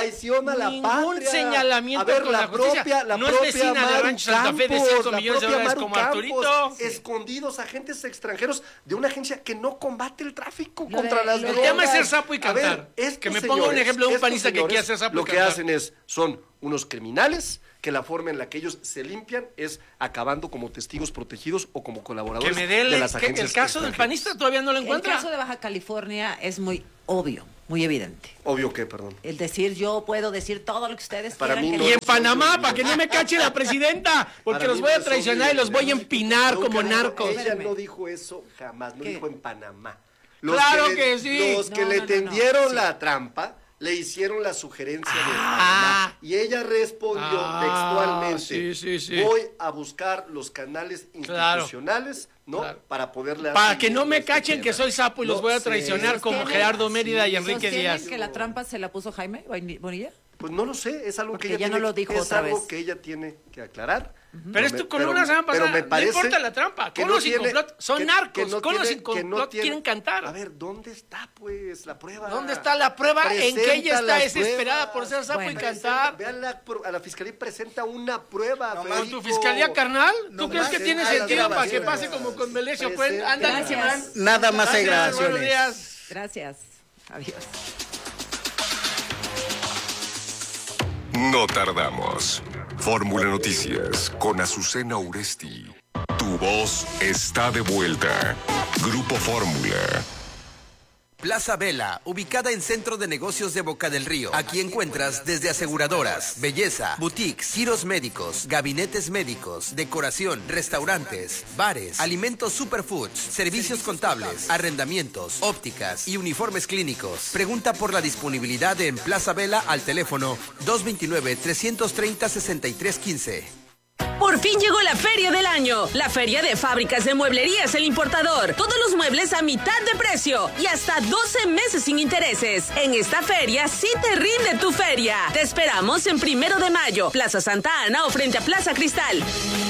Speaker 1: ningún señalamiento
Speaker 4: a ver,
Speaker 1: con
Speaker 4: la,
Speaker 1: la justicia.
Speaker 4: Propia, la
Speaker 1: no es vecina
Speaker 4: Maru
Speaker 1: de Rancho Santa Fe de cinco millones de dólares como
Speaker 4: Campos,
Speaker 1: Arturito.
Speaker 4: Escondidos agentes extranjeros de una agencia que no combate el tráfico
Speaker 2: lo
Speaker 4: contra
Speaker 2: de,
Speaker 4: las
Speaker 1: El
Speaker 4: drogas.
Speaker 1: tema es ser sapo y cantar.
Speaker 4: A ver, estos
Speaker 1: que me
Speaker 4: señores,
Speaker 1: ponga un ejemplo de un
Speaker 4: estos
Speaker 1: panista que
Speaker 4: señores
Speaker 1: quiere hacer sapo y
Speaker 4: Lo que
Speaker 1: cantar.
Speaker 4: hacen es, son unos criminales que la forma en la que ellos se limpian es acabando como testigos protegidos o como
Speaker 1: Que
Speaker 4: colaboradores
Speaker 1: me dé el,
Speaker 4: de las
Speaker 1: que
Speaker 4: agencias
Speaker 1: el caso del
Speaker 4: extranjeras.
Speaker 1: panista todavía no lo
Speaker 2: El
Speaker 1: encuentra.
Speaker 2: caso de Baja California es muy obvio, muy evidente.
Speaker 4: Obvio que, perdón.
Speaker 2: El decir, yo puedo decir todo lo que ustedes
Speaker 4: Para
Speaker 2: quieran.
Speaker 4: mí
Speaker 2: que
Speaker 4: no
Speaker 1: Y en
Speaker 4: es
Speaker 1: Panamá,
Speaker 4: obvio.
Speaker 1: para que no me cache la presidenta, porque
Speaker 4: Para
Speaker 1: los
Speaker 4: mí
Speaker 1: voy
Speaker 4: no
Speaker 1: a
Speaker 4: es
Speaker 1: traicionar
Speaker 4: obvio,
Speaker 1: y los voy a empinar
Speaker 4: Nunca
Speaker 1: como
Speaker 4: dijo-
Speaker 1: narcos.
Speaker 4: Ella
Speaker 2: Espérame.
Speaker 4: no dijo eso jamás, no
Speaker 2: ¿Qué?
Speaker 4: dijo en Panamá.
Speaker 1: Claro
Speaker 4: le-
Speaker 1: que sí.
Speaker 4: Los que
Speaker 2: No,
Speaker 4: le
Speaker 2: no, no,
Speaker 4: tendieron
Speaker 2: no, sí.
Speaker 4: la trampa le hicieron la sugerencia de
Speaker 1: Ah.
Speaker 4: Panamá y ella respondió
Speaker 1: Ah,
Speaker 4: textualmente,
Speaker 1: sí, sí, sí.
Speaker 4: voy a buscar los canales
Speaker 1: Claro.
Speaker 4: institucionales, ¿no?
Speaker 1: Claro.
Speaker 4: Para poderle
Speaker 1: Para
Speaker 4: hacer
Speaker 1: que no
Speaker 4: bien
Speaker 1: me
Speaker 4: a este
Speaker 1: cachen
Speaker 4: tema.
Speaker 1: que soy sapo y los
Speaker 4: No
Speaker 1: voy a
Speaker 4: sé.
Speaker 1: traicionar como
Speaker 2: Sostienen-
Speaker 1: Gerardo Mérida y
Speaker 4: sí,
Speaker 1: Enrique
Speaker 2: ¿Sostienen
Speaker 1: Díaz.
Speaker 2: que la trampa se la puso Jaime Bonilla?
Speaker 4: Pues no lo sé, es algo
Speaker 2: Porque
Speaker 4: que ella
Speaker 2: ya no
Speaker 4: tiene-
Speaker 2: lo dijo
Speaker 4: es
Speaker 2: otra
Speaker 4: algo
Speaker 2: vez.
Speaker 4: que ella tiene que aclarar.
Speaker 1: Pero esto con una semana
Speaker 4: pero
Speaker 1: pasada,
Speaker 4: me parece
Speaker 1: no importa la trampa,
Speaker 4: que
Speaker 1: con
Speaker 4: no
Speaker 1: los sin
Speaker 4: tiene-
Speaker 1: complot, son
Speaker 4: que-
Speaker 1: narcos,
Speaker 4: que no
Speaker 1: con los
Speaker 4: tiene-
Speaker 1: sin
Speaker 4: que no
Speaker 1: complot
Speaker 4: tiene-
Speaker 1: quieren cantar.
Speaker 4: A ver, ¿dónde está pues la prueba?
Speaker 1: ¿Dónde está la prueba en que ella
Speaker 4: Presenta
Speaker 1: está
Speaker 4: las
Speaker 1: desesperada por
Speaker 4: pruebas.
Speaker 1: ser sapo
Speaker 2: Bueno.
Speaker 1: y cantar?
Speaker 4: Ve a la, pro- a la fiscalía y presenta una prueba.
Speaker 3: No,
Speaker 1: ¿Con
Speaker 4: Federico.
Speaker 1: tu fiscalía carnal? ¿Tú
Speaker 3: No
Speaker 1: crees
Speaker 3: más,
Speaker 1: que
Speaker 3: eh,
Speaker 1: tiene
Speaker 3: a las
Speaker 1: sentido para que
Speaker 3: grabaciones.
Speaker 1: pase como con Melesio?
Speaker 4: Presenta.
Speaker 1: Pues, ándale,
Speaker 2: Gracias.
Speaker 1: Gibran.
Speaker 3: Nada más hay
Speaker 1: Gracias, buenos
Speaker 3: grabaciones.
Speaker 1: días.
Speaker 2: Gracias. Adiós.
Speaker 5: No tardamos. Fórmula Noticias con Azucena Uresti. Tu voz está de vuelta. Grupo Fórmula.
Speaker 7: Plaza Vela, ubicada en Centro de Negocios de Boca del Río. Aquí encuentras desde aseguradoras, belleza, boutiques, giros médicos, gabinetes médicos, decoración, restaurantes, bares, alimentos superfoods, servicios contables, arrendamientos, ópticas y uniformes clínicos. Pregunta por la disponibilidad en Plaza Vela al teléfono dos dos nueve, tres tres cero, seis tres uno cinco.
Speaker 13: Por fin llegó la feria del año, la feria de fábricas de mueblerías El Importador. Todos los muebles a mitad de precio y hasta doce meses sin intereses. En esta feria sí te rinde tu feria. Te esperamos en Primero de Mayo, Plaza Santa Ana o frente a Plaza Cristal.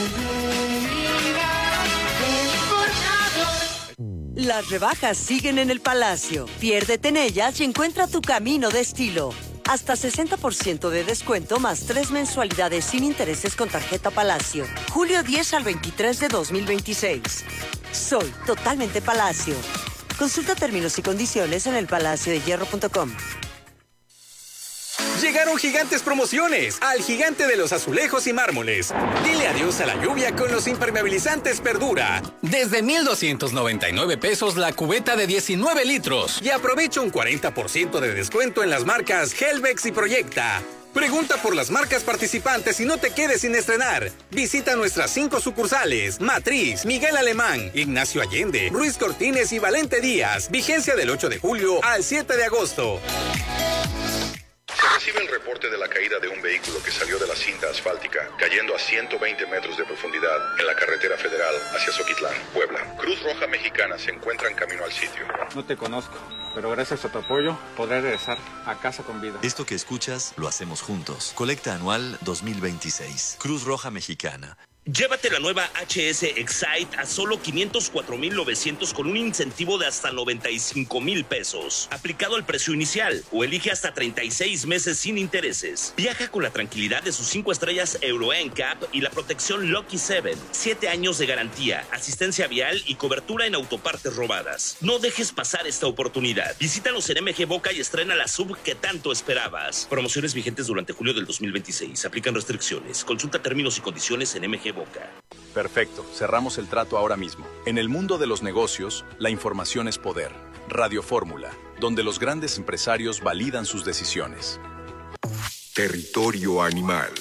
Speaker 8: Las rebajas siguen en el Palacio. Piérdete en ellas y encuentra tu camino de estilo. Hasta sesenta por ciento de descuento más tres mensualidades sin intereses con tarjeta Palacio. Julio diez al veintitrés de dos mil veintiséis. Soy totalmente Palacio. Consulta términos y condiciones en el palacio de hierro punto com.
Speaker 6: Llegaron gigantes promociones al gigante de los azulejos y mármoles. Dile adiós a la lluvia con los impermeabilizantes Perdura. Desde mil doscientos noventa y nueve pesos la cubeta de diecinueve litros. Y aprovecha un cuarenta por ciento de descuento en las marcas Helvex y Proyecta. Pregunta por las marcas participantes y no te quedes sin estrenar. Visita nuestras cinco sucursales: Matriz, Miguel Alemán, Ignacio Allende, Ruiz Cortines y Valente Díaz. Vigencia del ocho de julio al siete de agosto.
Speaker 14: Se recibe el reporte de la caída de un vehículo que salió de la cinta asfáltica, cayendo a ciento veinte metros de profundidad en la carretera federal hacia Zoquitlán, Puebla. Cruz Roja Mexicana se encuentra en camino al sitio.
Speaker 15: No te conozco, pero gracias a tu apoyo podré regresar a casa con vida.
Speaker 16: Esto que escuchas lo hacemos juntos. Colecta anual dos mil veintiséis. Cruz Roja Mexicana.
Speaker 17: Llévate la nueva H S Excite a solo quinientos cuatro mil novecientos con un incentivo de hasta noventa y cinco mil pesos, aplicado al precio inicial, o elige hasta treinta y seis meses sin intereses. Viaja con la tranquilidad de sus cinco estrellas Euro N C A P y la protección Lucky siete, siete años de garantía, asistencia vial y cobertura en autopartes robadas. No dejes pasar esta oportunidad. Visítanos en M G Boca y estrena la sub que tanto esperabas. Promociones vigentes durante julio del dos mil veintiséis. Aplican restricciones. Consulta términos y condiciones en M G Boca.
Speaker 10: Perfecto, cerramos el trato ahora mismo. En el mundo de los negocios, la información es poder. Radio Fórmula, donde los grandes empresarios validan sus decisiones.
Speaker 5: Territorio animal.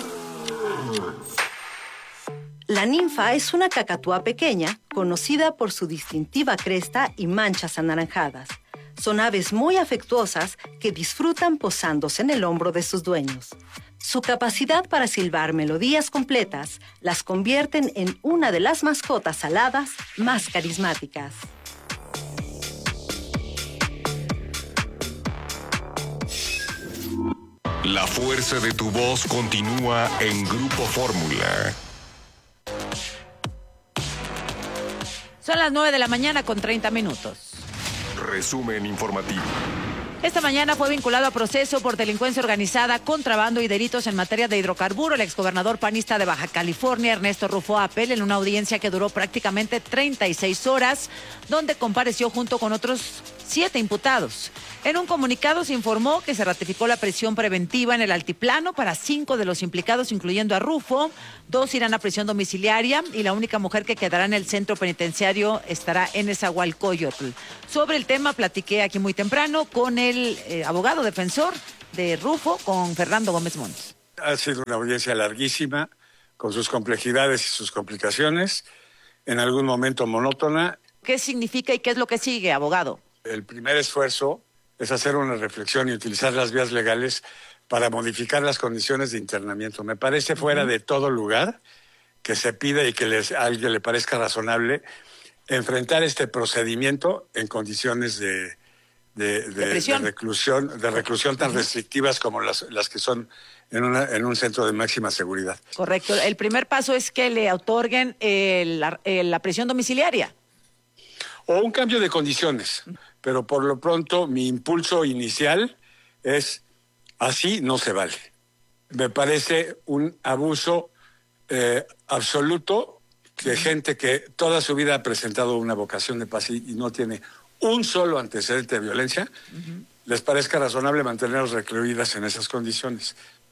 Speaker 18: La ninfa es una cacatúa pequeña, conocida por su distintiva cresta y manchas anaranjadas. Son aves muy afectuosas que disfrutan posándose en el hombro de sus dueños. Su capacidad para silbar melodías completas las convierten en una de las mascotas aladas más carismáticas.
Speaker 5: La fuerza de tu voz continúa en Grupo Fórmula.
Speaker 2: Son las nueve de la mañana con treinta minutos.
Speaker 5: Resumen informativo.
Speaker 19: Esta mañana fue vinculado a proceso por delincuencia organizada, contrabando y delitos en materia de hidrocarburo el exgobernador panista de Baja California, Ernesto Rufo Apel, en una audiencia que duró prácticamente treinta y seis horas, donde compareció junto con otros siete imputados. En un comunicado se informó que se ratificó la prisión preventiva en el altiplano para cinco de los implicados, incluyendo a Rufo. Dos irán a prisión domiciliaria y la única mujer que quedará en el centro penitenciario estará en Nezahualcóyotl. Sobre el tema platiqué aquí muy temprano con el eh, abogado defensor de Rufo, con Fernando Gómez Mons.
Speaker 20: Ha sido una audiencia larguísima, con sus complejidades y sus complicaciones, en algún momento monótona.
Speaker 19: ¿Qué significa y qué es lo que sigue, abogado?
Speaker 20: El primer esfuerzo es hacer una reflexión y utilizar las vías legales para modificar las condiciones de internamiento. Me parece fuera de todo lugar que se pida y que les, a alguien le parezca razonable enfrentar este procedimiento en condiciones de, de, de, de, de reclusión, de reclusión tan restrictivas como las, las que son en, una, en un centro de máxima seguridad.
Speaker 19: Correcto. El primer paso es que le otorguen eh, la, eh, la prisión domiciliaria.
Speaker 20: O un cambio de condiciones. Pero por lo pronto mi impulso inicial es así no se vale. Me parece un abuso eh, absoluto de gente que toda su vida ha presentado una vocación de paz y, y no tiene un solo antecedente de violencia, uh-huh. les parezca razonable mantenerlos recluidas en esas condiciones.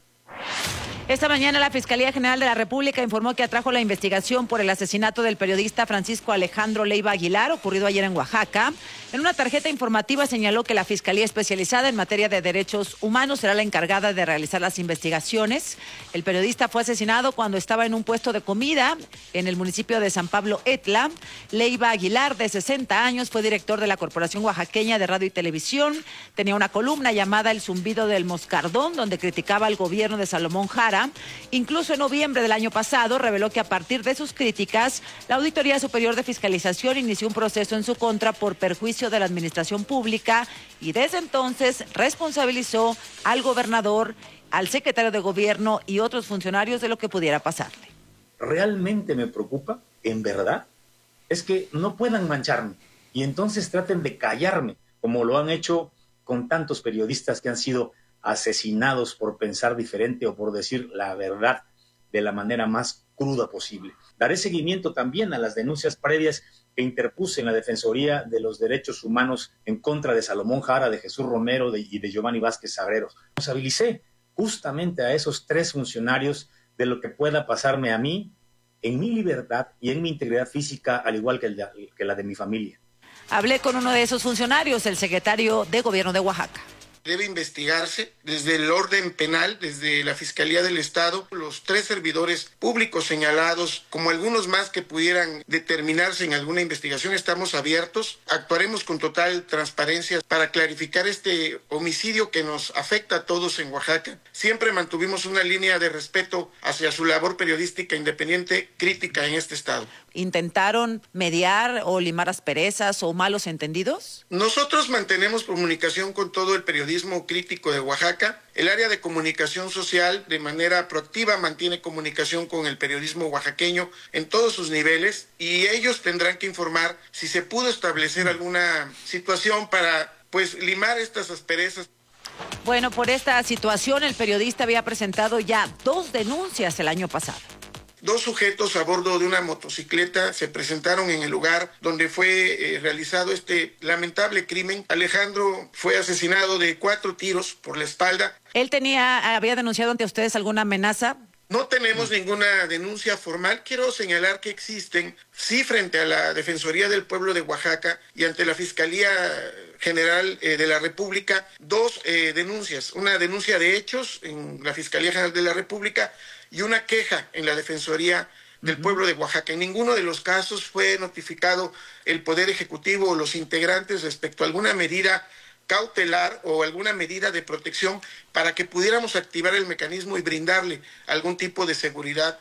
Speaker 19: Esta mañana la Fiscalía General de la República informó que atrajo la investigación por el asesinato del periodista Francisco Alejandro Leiva Aguilar, ocurrido ayer en Oaxaca. En una tarjeta informativa señaló que la Fiscalía especializada en materia de derechos humanos será la encargada de realizar las investigaciones. El periodista fue asesinado cuando estaba en un puesto de comida en el municipio de San Pablo Etla. Leiva Aguilar, de sesenta años, fue director de la Corporación Oaxaqueña de Radio y Televisión. Tenía una columna llamada El Zumbido del Moscardón, donde criticaba al gobierno de Salomón Jara. Incluso en noviembre del año pasado reveló que a partir de sus críticas, la Auditoría Superior de Fiscalización inició un proceso en su contra por perjuicio de la administración pública y desde entonces responsabilizó al gobernador, al secretario de gobierno y otros funcionarios de lo que pudiera pasarle.
Speaker 21: Realmente me preocupa, en verdad, es que no puedan mancharme y entonces traten de callarme, como lo han hecho con tantos periodistas que han sido asesinados por pensar diferente o por decir la verdad de la manera más cruda posible. Daré seguimiento también a las denuncias previas que interpuse en la Defensoría de los Derechos Humanos en contra de Salomón Jara, de Jesús Romero de, y de Giovanni Vázquez Sagreros. Responsabilicé justamente a esos tres funcionarios de lo que pueda pasarme a mí en mi libertad y en mi integridad física, al igual que, el de, que la de mi familia.
Speaker 19: Hablé con uno de esos funcionarios, el secretario de Gobierno de Oaxaca.
Speaker 22: Debe investigarse desde el orden penal, desde la Fiscalía del Estado, los tres servidores públicos señalados, como algunos más que pudieran determinarse en alguna investigación. Estamos abiertos, actuaremos con total transparencia para clarificar este homicidio que nos afecta a todos en Oaxaca. Siempre mantuvimos una línea de respeto hacia su labor periodística independiente, crítica en este estado.
Speaker 19: ¿Intentaron mediar o limar asperezas o malos entendidos?
Speaker 22: Nosotros mantenemos comunicación con todo el periodismo crítico de Oaxaca. El área de comunicación social de manera proactiva mantiene comunicación con el periodismo oaxaqueño en todos sus niveles y ellos tendrán que informar si se pudo establecer alguna situación para pues limar estas asperezas.
Speaker 19: Bueno, por esta situación el periodista había presentado ya dos denuncias el año pasado.
Speaker 22: Dos sujetos a bordo de una motocicleta se presentaron en el lugar donde fue eh, realizado este lamentable crimen. Alejandro fue asesinado de cuatro tiros por la espalda.
Speaker 19: ¿Él tenía, había denunciado ante ustedes alguna amenaza?
Speaker 22: No tenemos ninguna denuncia formal. Quiero señalar que existen, sí, frente a la Defensoría del Pueblo de Oaxaca y ante la Fiscalía General eh, de la República, dos eh, denuncias. Una denuncia de hechos en la Fiscalía General de la República y una queja en la Defensoría del Pueblo de Oaxaca. En ninguno de los casos fue notificado el Poder Ejecutivo o los integrantes respecto a alguna medida cautelar o alguna medida de protección para que pudiéramos activar el mecanismo y brindarle algún tipo de seguridad.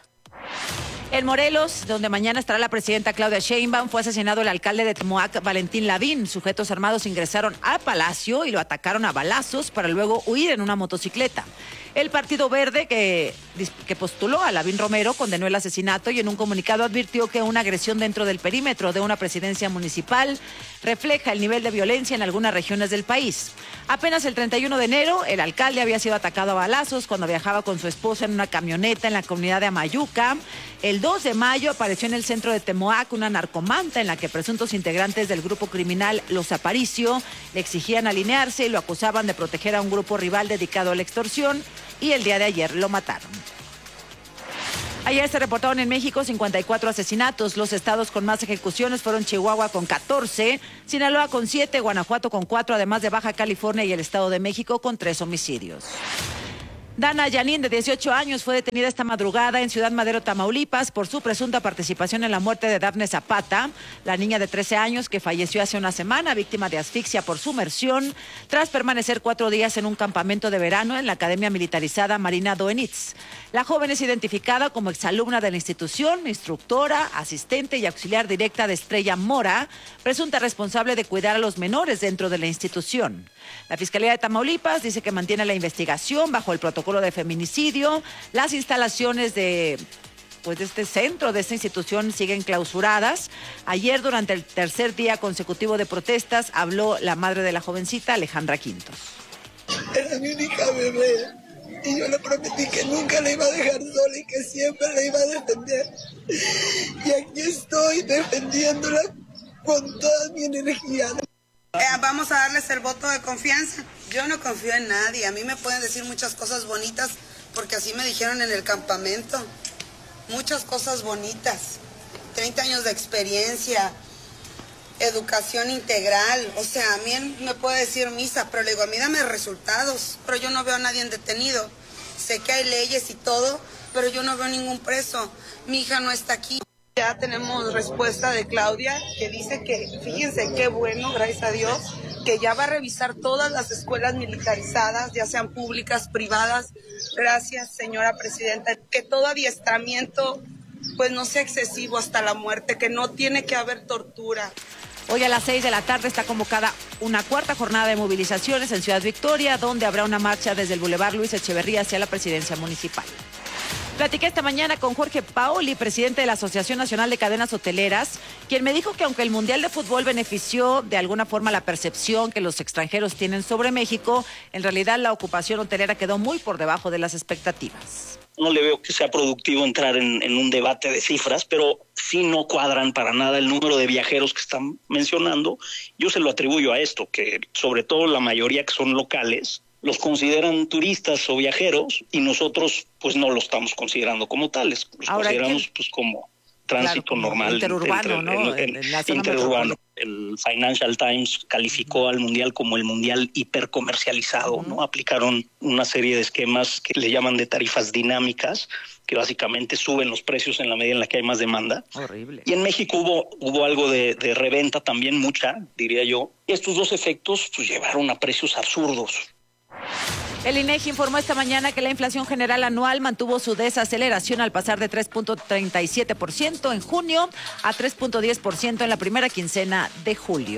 Speaker 19: En Morelos, donde mañana estará la presidenta Claudia Sheinbaum, fue asesinado el alcalde de Tmoac, Valentín Lavín. Sujetos armados ingresaron al palacio y lo atacaron a balazos para luego huir en una motocicleta. El Partido Verde, que que postuló a Lavín Romero condenó el asesinato y en un comunicado advirtió que una agresión dentro del perímetro de una presidencia municipal refleja el nivel de violencia en algunas regiones del país. Apenas el treinta y uno de enero, el alcalde había sido atacado a balazos cuando viajaba con su esposa en una camioneta en la comunidad de Amayuca. El dos de mayo apareció en el centro de Temoac una narcomanta en la que presuntos integrantes del grupo criminal Los Aparicio le exigían alinearse y lo acusaban de proteger a un grupo rival dedicado a la extorsión, y el día de ayer lo mataron. Ayer se reportaron en México cincuenta y cuatro asesinatos. Los estados con más ejecuciones fueron Chihuahua con catorce, Sinaloa con siete, Guanajuato con cuatro, además de Baja California y el Estado de México con tres homicidios. Dana Yanin, de dieciocho años, fue detenida esta madrugada en Ciudad Madero, Tamaulipas, por su presunta participación en la muerte de Dafne Zapata, la niña de trece años que falleció hace una semana, víctima de asfixia por sumersión, tras permanecer cuatro días en un campamento de verano en la Academia Militarizada Marina Doenitz. La joven es identificada como exalumna de la institución, instructora, asistente y auxiliar directa de Estrella Mora, presunta responsable de cuidar a los menores dentro de la institución. La Fiscalía de Tamaulipas dice que mantiene la investigación bajo el protocolo de feminicidio. Las instalaciones de, pues, de este centro, de esta institución, siguen clausuradas. Ayer, durante el tercer día consecutivo de protestas, habló la madre de la jovencita, Alejandra Quintos.
Speaker 9: Era mi única bebé y yo le prometí que nunca la iba a dejar sola y que siempre la iba a defender. Y aquí estoy defendiéndola con toda mi energía.
Speaker 12: Eh, vamos a darles el voto de confianza. Yo no confío en nadie. A mí me pueden decir muchas cosas bonitas porque así me dijeron en el campamento. Muchas cosas bonitas. treinta años de experiencia, educación integral. O sea, a mí me puede decir misa, pero le digo, a mí dame resultados. Pero yo no veo a nadie detenido. Sé que hay leyes y todo, pero yo no veo ningún preso. Mi hija no está aquí. Ya tenemos respuesta de Claudia, que dice que, fíjense qué bueno, gracias a Dios, que ya va a revisar todas las escuelas militarizadas, ya sean públicas, privadas. Gracias, señora presidenta. Que todo adiestramiento, pues, no sea excesivo hasta la muerte, que no tiene que haber tortura.
Speaker 19: Hoy a las seis de la tarde está convocada una cuarta jornada de movilizaciones en Ciudad Victoria, donde habrá una marcha desde el Boulevard Luis Echeverría hacia la presidencia municipal. Platiqué esta mañana con Jorge Paoli, presidente de la Asociación Nacional de Cadenas Hoteleras, quien me dijo que aunque el Mundial de Fútbol benefició de alguna forma la percepción que los extranjeros tienen sobre México, en realidad la ocupación hotelera quedó muy por debajo de las expectativas.
Speaker 23: No le veo que sea productivo entrar en, en un debate de cifras, pero sí no cuadran para nada el número de viajeros que están mencionando. Yo se lo atribuyo a esto, que sobre todo la mayoría que son locales los consideran turistas o viajeros y nosotros pues no lo estamos considerando como tales. Los
Speaker 19: Ahora,
Speaker 23: consideramos
Speaker 19: ¿qué?
Speaker 23: pues como tránsito
Speaker 19: Claro, como
Speaker 23: normal.
Speaker 19: interurbano,
Speaker 23: entre-
Speaker 19: ¿no?
Speaker 23: en- en-
Speaker 19: En la zona
Speaker 23: interurbano. El Financial Times calificó al Mundial como el Mundial hipercomercializado, ¿no? Aplicaron una serie de esquemas que le llaman de tarifas dinámicas, que básicamente suben los precios en la medida en la que hay más demanda.
Speaker 19: Horrible.
Speaker 23: Y en México hubo, hubo algo de, de reventa también, mucha, diría yo. Y estos dos efectos pues llevaron a precios absurdos.
Speaker 19: El INEGI informó esta mañana que la inflación general anual mantuvo su desaceleración al pasar de tres punto treinta y siete por ciento en junio a tres punto diez por ciento en la primera quincena de julio.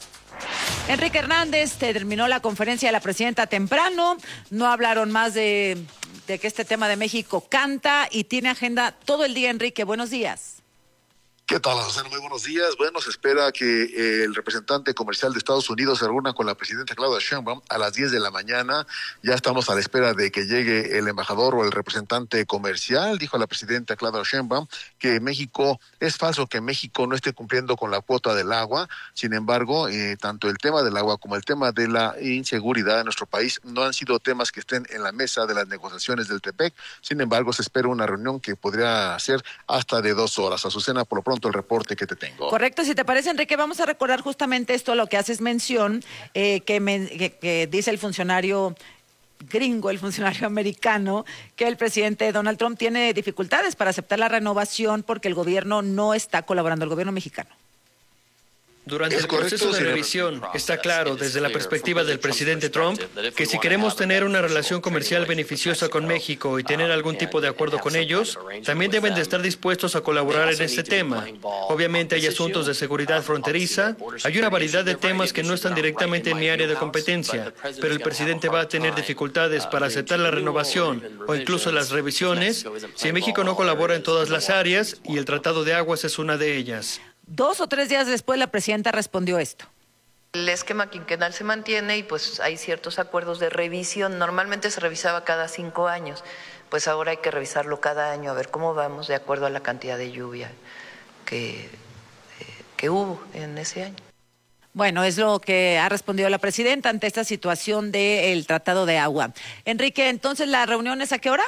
Speaker 19: Enrique Hernández terminó la conferencia de la presidenta temprano. No hablaron más de, de que este tema de México canta y tiene agenda todo el día. Enrique, buenos días.
Speaker 24: ¿Qué tal, Azucena? Muy buenos días. Bueno, se espera que eh, el representante comercial de Estados Unidos se reúna con la presidenta Claudia Sheinbaum a las diez de la mañana. Ya estamos a la espera de que llegue el embajador o el representante comercial. Dijo la presidenta Claudia Sheinbaum que México, es falso que México no esté cumpliendo con la cuota del agua. Sin embargo, eh, tanto el tema del agua como el tema de la inseguridad en nuestro país no han sido temas que estén en la mesa de las negociaciones del TEPEC. Sin embargo, se espera una reunión que podría ser hasta de dos horas. Azucena, por lo pronto, el reporte que te tengo.
Speaker 19: Correcto, si te parece, Enrique, vamos a recordar justamente esto a lo que haces mención, eh, que, me, que, que dice el funcionario gringo, el funcionario americano, que el presidente Donald Trump tiene dificultades para aceptar la renovación porque el gobierno no está colaborando, el gobierno mexicano.
Speaker 1: Durante el proceso de revisión, está claro desde la perspectiva del presidente Trump que si queremos tener una relación comercial beneficiosa con México y tener algún tipo de acuerdo con ellos, también deben de estar dispuestos a colaborar en este tema. Obviamente hay asuntos de seguridad fronteriza, hay una variedad de temas que no están directamente en mi área de competencia, pero el presidente va a tener dificultades para aceptar la renovación o incluso las revisiones si México no colabora en todas las áreas y el Tratado de Aguas es una de ellas.
Speaker 19: Dos o tres días después la presidenta respondió esto.
Speaker 3: El esquema quinquenal se mantiene y pues hay ciertos acuerdos de revisión. Normalmente se revisaba cada cinco años, pues ahora hay que revisarlo cada año a ver cómo vamos de acuerdo a la cantidad de lluvia que, eh, que hubo en ese año.
Speaker 19: Bueno, es lo que ha respondido la presidenta ante esta situación del Tratado de Agua. Enrique, entonces, ¿la reunión es a qué hora?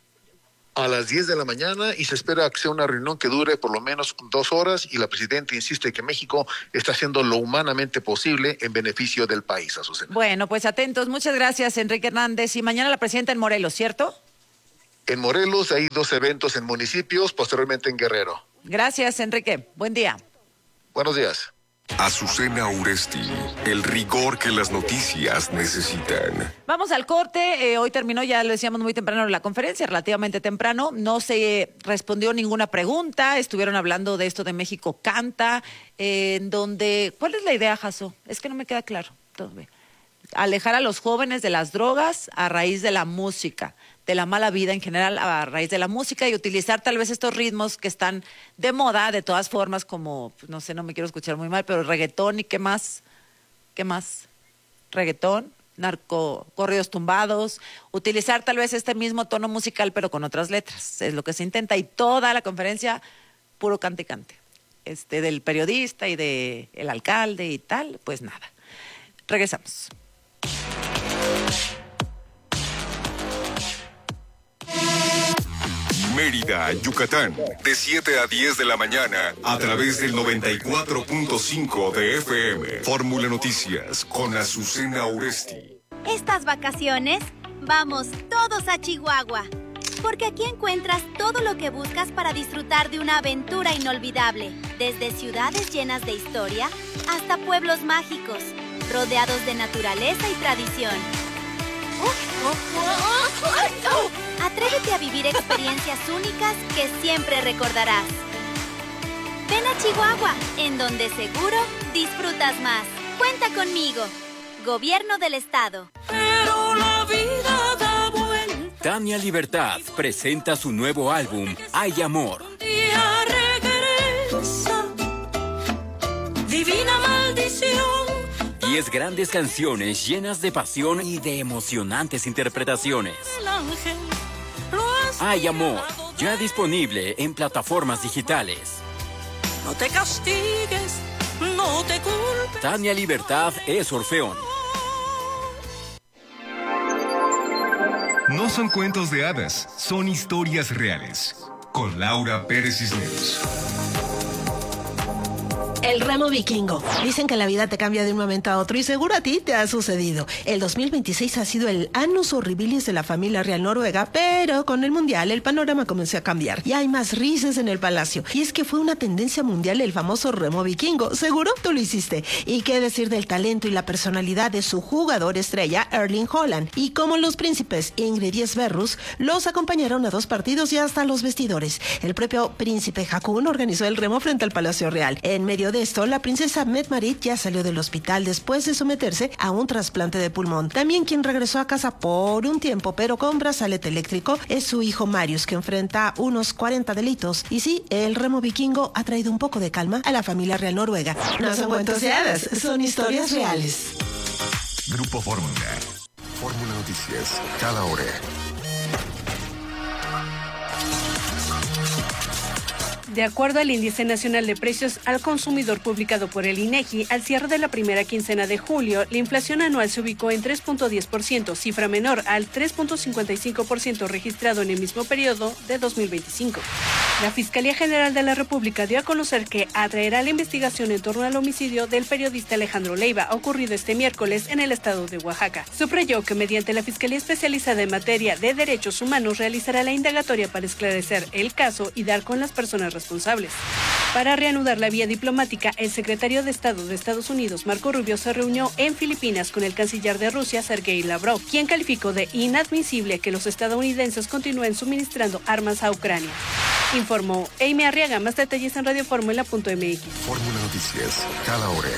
Speaker 24: A las diez de la mañana y se espera que sea una reunión que dure por lo menos dos horas y la presidenta insiste que México está haciendo lo humanamente posible en beneficio del país, Azucena.
Speaker 19: Bueno, pues atentos. Muchas gracias, Enrique Hernández. Y mañana la presidenta en Morelos, ¿cierto?
Speaker 24: En Morelos hay dos eventos en municipios, posteriormente en Guerrero.
Speaker 19: Gracias, Enrique. Buen día.
Speaker 24: Buenos días.
Speaker 5: Azucena Uresti, el rigor que las noticias necesitan.
Speaker 19: Vamos al corte. Eh, hoy terminó, ya lo decíamos muy temprano, la conferencia, relativamente temprano. No se respondió ninguna pregunta. Estuvieron hablando de esto de México Canta, eh, en donde... ¿Cuál es la idea, Jaso? Es que no me queda claro. Todavía. Alejar a los jóvenes de las drogas a raíz de la música, de la mala vida en general a raíz de la música y utilizar tal vez estos ritmos que están de moda, de todas formas, como, no sé, no me quiero escuchar muy mal, pero reggaetón y qué más, qué más, reggaetón, narco, corridos tumbados, utilizar tal vez este mismo tono musical pero con otras letras, es lo que se intenta y toda la conferencia, puro cante y cante, este, del periodista y del alcalde y tal, pues nada. Regresamos.
Speaker 5: Mérida, Yucatán, de siete a diez de la mañana, a través del noventa y cuatro punto cinco de F M. Fórmula Noticias, con Azucena Uresti.
Speaker 4: Estas vacaciones, vamos todos a Chihuahua, porque aquí encuentras todo lo que buscas para disfrutar de una aventura inolvidable, desde ciudades llenas de historia hasta pueblos mágicos, rodeados de naturaleza y tradición. Atrévete a vivir experiencias únicas que siempre recordarás. Ven a Chihuahua, en donde seguro disfrutas más. Cuenta conmigo. Gobierno del Estado.
Speaker 11: Pero la vida da vuelta. Tania Libertad presenta su nuevo álbum, Hay Amor. Día regresa. Divina maldición. Diez grandes canciones llenas de pasión y de emocionantes interpretaciones. Hay Amor, ya disponible en plataformas digitales. No te castigues, no te culpes. Tania Libertad es Orfeón.
Speaker 5: No son cuentos de hadas, son historias reales. Con Laura Pérez Cisneros.
Speaker 25: El remo vikingo. Dicen que la vida te cambia de un momento a otro y seguro a ti te ha sucedido. El dos mil veintiséis ha sido el annus horribilis de la familia real noruega, pero con el mundial el panorama comenzó a cambiar. Y hay más risas en el palacio. Y es que fue una tendencia mundial el famoso remo vikingo. Seguro tú lo hiciste. Y qué decir del talento y la personalidad de su jugador estrella, Erling Haaland. Y como los príncipes Ingrid y Sverrus los acompañaron a dos partidos y hasta los vestidores. El propio príncipe Haakon organizó el remo frente al Palacio Real. En medio de esto, la princesa Mette-Marit ya salió del hospital después de someterse a un trasplante de pulmón. También quien regresó a casa por un tiempo, pero con brazalete eléctrico, es su hijo Marius, que enfrenta unos cuarenta delitos. Y sí, el remo vikingo ha traído un poco de calma a la familia real noruega. No son cuentos de hadas, son historias reales.
Speaker 5: Grupo Fórmula. Fórmula Noticias, cada hora.
Speaker 26: De acuerdo al Índice Nacional de Precios al Consumidor publicado por el INEGI, al cierre de la primera quincena de julio, la inflación anual se ubicó en tres punto diez por ciento, cifra menor al tres punto cincuenta y cinco por ciento registrado en el mismo periodo de dos mil veinticinco. La Fiscalía General de la República dio a conocer que atraerá la investigación en torno al homicidio del periodista Alejandro Leiva, ocurrido este miércoles en el estado de Oaxaca. Subrayó que mediante la Fiscalía Especializada en Materia de Derechos Humanos realizará la indagatoria para esclarecer el caso y dar con las personas responsables. Para reanudar la vía diplomática, el secretario de Estado de Estados Unidos, Marco Rubio, se reunió en Filipinas con el canciller de Rusia, Sergei Lavrov, quien calificó de inadmisible que los estadounidenses continúen suministrando armas a Ucrania. Informó Amy Arriaga. Más detalles en radioformula punto m x.
Speaker 5: Fórmula Noticias, cada hora.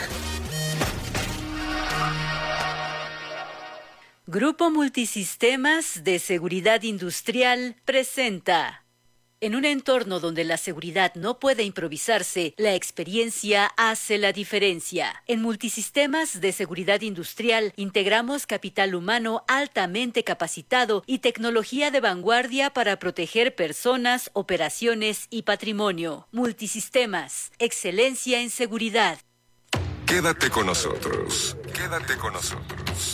Speaker 6: Grupo Multisistemas de Seguridad Industrial presenta. En un entorno donde la seguridad no puede improvisarse, la experiencia hace la diferencia. En Multisistemas de Seguridad Industrial integramos capital humano altamente capacitado y tecnología de vanguardia para proteger personas, operaciones y patrimonio. Multisistemas, excelencia en seguridad.
Speaker 5: Quédate con nosotros. Quédate con nosotros.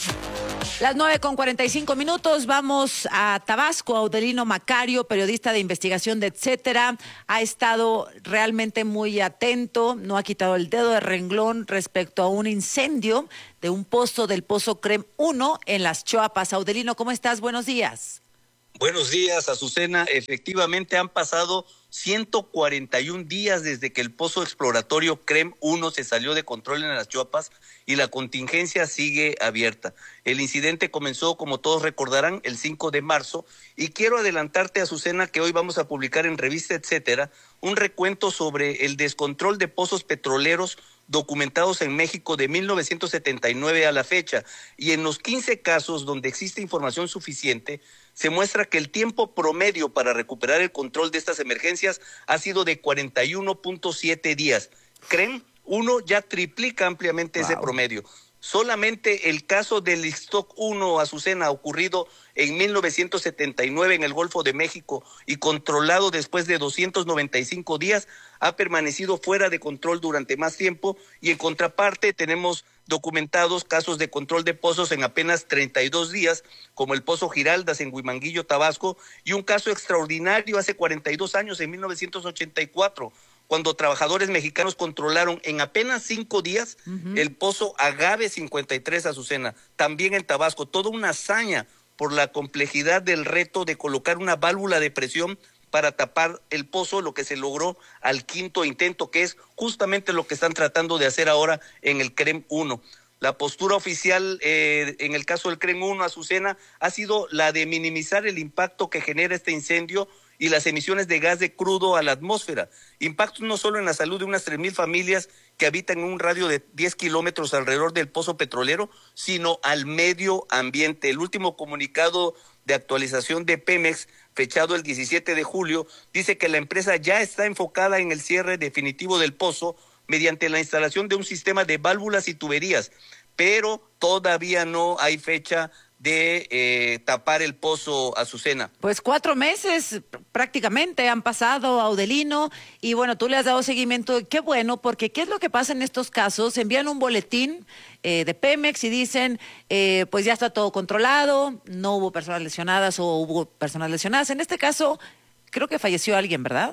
Speaker 19: Las nueve con cuarenta y cinco minutos, vamos a Tabasco. Audelino Macario, periodista de investigación de Etcétera, ha estado realmente muy atento, no ha quitado el dedo de renglón respecto a un incendio de un pozo del Pozo Crem uno en Las Chuapas. Audelino, ¿cómo estás? Buenos días.
Speaker 7: Buenos días, Azucena. Efectivamente han pasado ciento cuarenta y un días desde que el pozo exploratorio Crem uno se salió de control en Las Chuapas y la contingencia sigue abierta. El incidente comenzó, como todos recordarán, el cinco de marzo y quiero adelantarte, Azucena, que hoy vamos a publicar en Revista Etcétera un recuento sobre el descontrol de pozos petroleros documentados en México de mil novecientos setenta y nueve a la fecha, y en los quince casos donde existe información suficiente, se muestra que el tiempo promedio para recuperar el control de estas emergencias ha sido de cuarenta y uno punto siete días. Crem uno ya triplica ampliamente wow. ese promedio. Solamente el caso del Ixtoc uno, Azucena, ocurrido en mil novecientos setenta y nueve en el Golfo de México y controlado después de doscientos noventa y cinco días, ha permanecido fuera de control durante más tiempo, y en contraparte tenemos documentados casos de control de pozos en apenas treinta y dos días, como el Pozo Giraldas en Huimanguillo, Tabasco, y un caso extraordinario hace cuarenta y dos años, en mil novecientos ochenta y cuatro, cuando trabajadores mexicanos controlaron en apenas cinco días uh-huh. el Pozo Agave cincuenta y tres, Azucena, también en Tabasco. Toda una hazaña por la complejidad del reto de colocar una válvula de presión para tapar el pozo, lo que se logró al quinto intento, que es justamente lo que están tratando de hacer ahora en el Crem uno. La postura oficial eh, en el caso del Crem uno, Azucena, ha sido la de minimizar el impacto que genera este incendio y las emisiones de gas de crudo a la atmósfera. Impactos no solo en la salud de unas tres mil familias que habitan en un radio de diez kilómetros alrededor del pozo petrolero, sino al medio ambiente. El último comunicado de actualización de Pemex, fechado el diecisiete de julio, dice que la empresa ya está enfocada en el cierre definitivo del pozo mediante la instalación de un sistema de válvulas y tuberías, pero todavía no hay fecha de eh, tapar el pozo, Azucena.
Speaker 19: Pues cuatro meses prácticamente han pasado, Audelino, y bueno, tú le has dado seguimiento. Qué bueno, porque ¿qué es lo que pasa en estos casos? Envían un boletín eh, de Pemex y dicen, eh, pues ya está todo controlado, no hubo personas lesionadas o hubo personas lesionadas. En este caso, creo que falleció alguien, ¿verdad?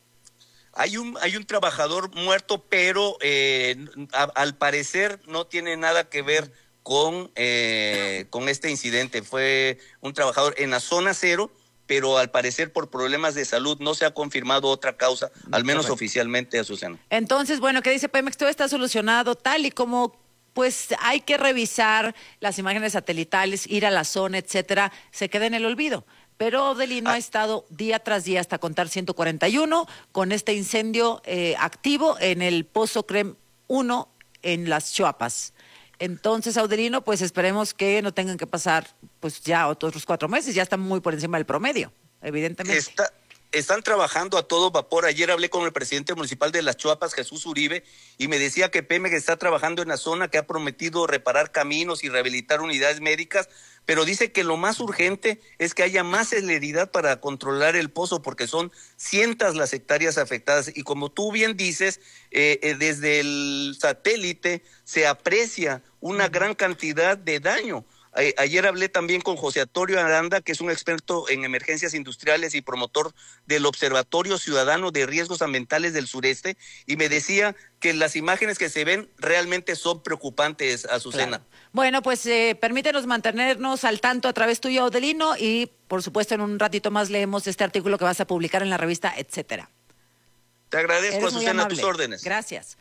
Speaker 7: Hay un hay un trabajador muerto, pero eh, a, al parecer no tiene nada que ver con eh, con este incidente. Fue un trabajador en la zona cero, pero al parecer por problemas de salud no se ha confirmado otra causa, al menos Correcto. Oficialmente, Azucena.
Speaker 19: Entonces, bueno, ¿qué dice Pemex? Todo está solucionado, tal y como pues hay que revisar las imágenes satelitales, ir a la zona, etcétera, se queda en el olvido. Pero Audelino ah. ha estado día tras día hasta contar ciento cuarenta y uno con este incendio eh, activo en el Pozo Crem uno en Las Chuapas. Entonces, Audelino, pues esperemos que no tengan que pasar pues ya otros cuatro meses, ya están muy por encima del promedio, evidentemente.
Speaker 7: Está, están trabajando a todo vapor. Ayer hablé con el presidente municipal de Las Chuapas, Jesús Uribe, y me decía que Pemex está trabajando en la zona, que ha prometido reparar caminos y rehabilitar unidades médicas, pero dice que lo más urgente es que haya más celeridad para controlar el pozo, porque son cientos las hectáreas afectadas. Y como tú bien dices, eh, eh, desde el satélite se aprecia una gran cantidad de daño. Eh, ayer hablé también con José Antonio Aranda, que es un experto en emergencias industriales y promotor del Observatorio Ciudadano de Riesgos Ambientales del Sureste, y me decía que las imágenes que se ven realmente son preocupantes, Azucena.
Speaker 19: Claro. Bueno, pues eh, permítenos mantenernos al tanto a través tuyo, Audelino, y por supuesto en un ratito más leemos este artículo que vas a publicar en la revista Etcétera.
Speaker 7: Te agradezco,
Speaker 19: Eres muy
Speaker 7: Azucena, a
Speaker 19: amable.
Speaker 7: tus órdenes.
Speaker 19: Gracias.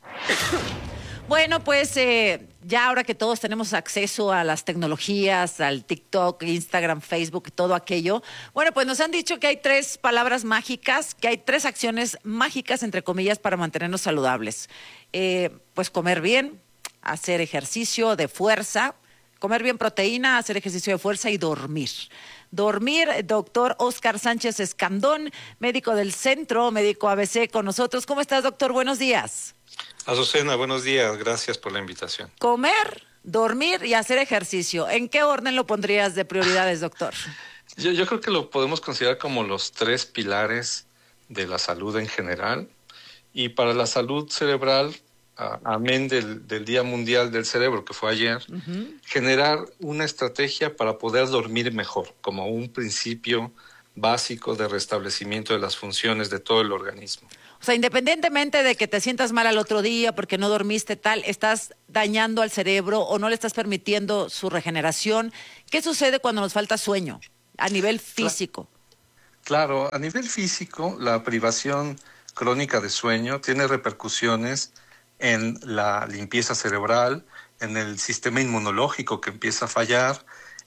Speaker 19: Bueno, pues eh, ya ahora que todos tenemos acceso a las tecnologías, al TikTok, Instagram, Facebook, todo aquello, bueno, pues nos han dicho que hay tres palabras mágicas, que hay tres acciones mágicas, entre comillas, para mantenernos saludables. Eh, pues comer bien, hacer ejercicio de fuerza, comer bien proteína, hacer ejercicio de fuerza y dormir. Dormir, doctor Oscar Sánchez Escandón, médico del Centro Médico A B C con nosotros. ¿Cómo estás, doctor? Buenos días.
Speaker 8: Azucena, buenos días. Gracias por la invitación.
Speaker 19: Comer, dormir y hacer ejercicio. ¿En qué orden lo pondrías de prioridades, doctor?
Speaker 8: Yo, yo creo que lo podemos considerar como los tres pilares de la salud en general. Y para la salud cerebral, a- amén del, del Día Mundial del Cerebro, que fue ayer,
Speaker 19: Uh-huh.
Speaker 8: generar una estrategia para poder dormir mejor, como un principio básico de restablecimiento de las funciones de todo el organismo.
Speaker 19: O sea, independientemente de que te sientas mal al otro día porque no dormiste tal, estás dañando al cerebro o no le estás permitiendo su regeneración. ¿Qué sucede cuando nos falta sueño a nivel físico?
Speaker 8: Claro, a nivel físico, la privación crónica de sueño tiene repercusiones en la limpieza cerebral, en el sistema inmunológico que empieza a fallar,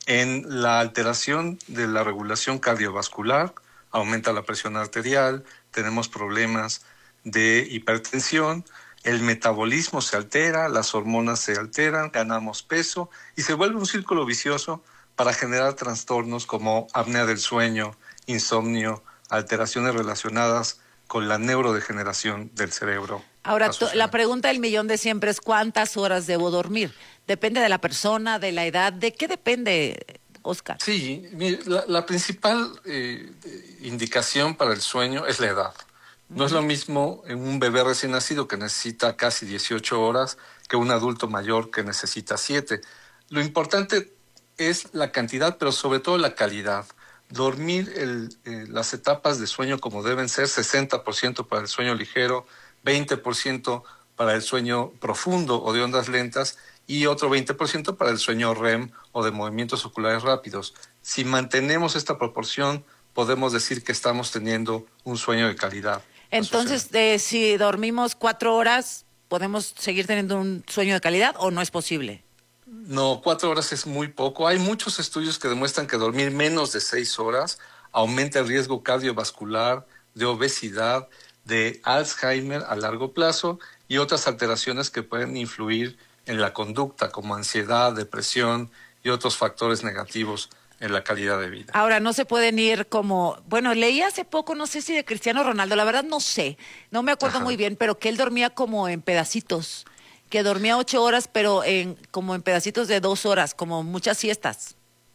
Speaker 8: en la alteración de la regulación cardiovascular, aumenta la presión arterial, tenemos problemas de hipertensión, el metabolismo se altera, las hormonas se alteran, ganamos peso y se vuelve un círculo vicioso para generar trastornos como apnea del sueño, insomnio, alteraciones relacionadas con la neurodegeneración del cerebro.
Speaker 19: Ahora, to- la pregunta del millón de siempre es ¿cuántas horas debo dormir? Depende de la persona, de la edad. ¿De qué depende, Oscar?
Speaker 8: Sí, mire, la, la principal eh, indicación para el sueño es la edad. No es lo mismo en un bebé recién nacido que necesita casi dieciocho horas que un adulto mayor que necesita siete. Lo importante es la cantidad, pero sobre todo la calidad. Dormir el, eh, las etapas de sueño como deben ser, sesenta por ciento para el sueño ligero, veinte por ciento para el sueño profundo o de ondas lentas y otro veinte por ciento para el sueño R E M o de movimientos oculares rápidos. Si mantenemos esta proporción, podemos decir que estamos teniendo un sueño de calidad.
Speaker 19: Entonces, eh, si dormimos cuatro horas, ¿podemos seguir teniendo un sueño de calidad o no es posible?
Speaker 8: No, cuatro horas es muy poco. Hay muchos estudios que demuestran que dormir menos de seis horas aumenta el riesgo cardiovascular, de obesidad, de Alzheimer a largo plazo y otras alteraciones que pueden influir en la conducta, como ansiedad, depresión y otros factores negativos en la calidad de vida.
Speaker 19: Ahora, no se pueden ir como, bueno, leí hace poco, no sé si de Cristiano Ronaldo, la verdad no sé, no me acuerdo
Speaker 8: Ajá.
Speaker 19: muy bien, pero que él dormía como en pedacitos, que dormía ocho horas, pero en como en pedacitos de dos horas, como muchas siestas.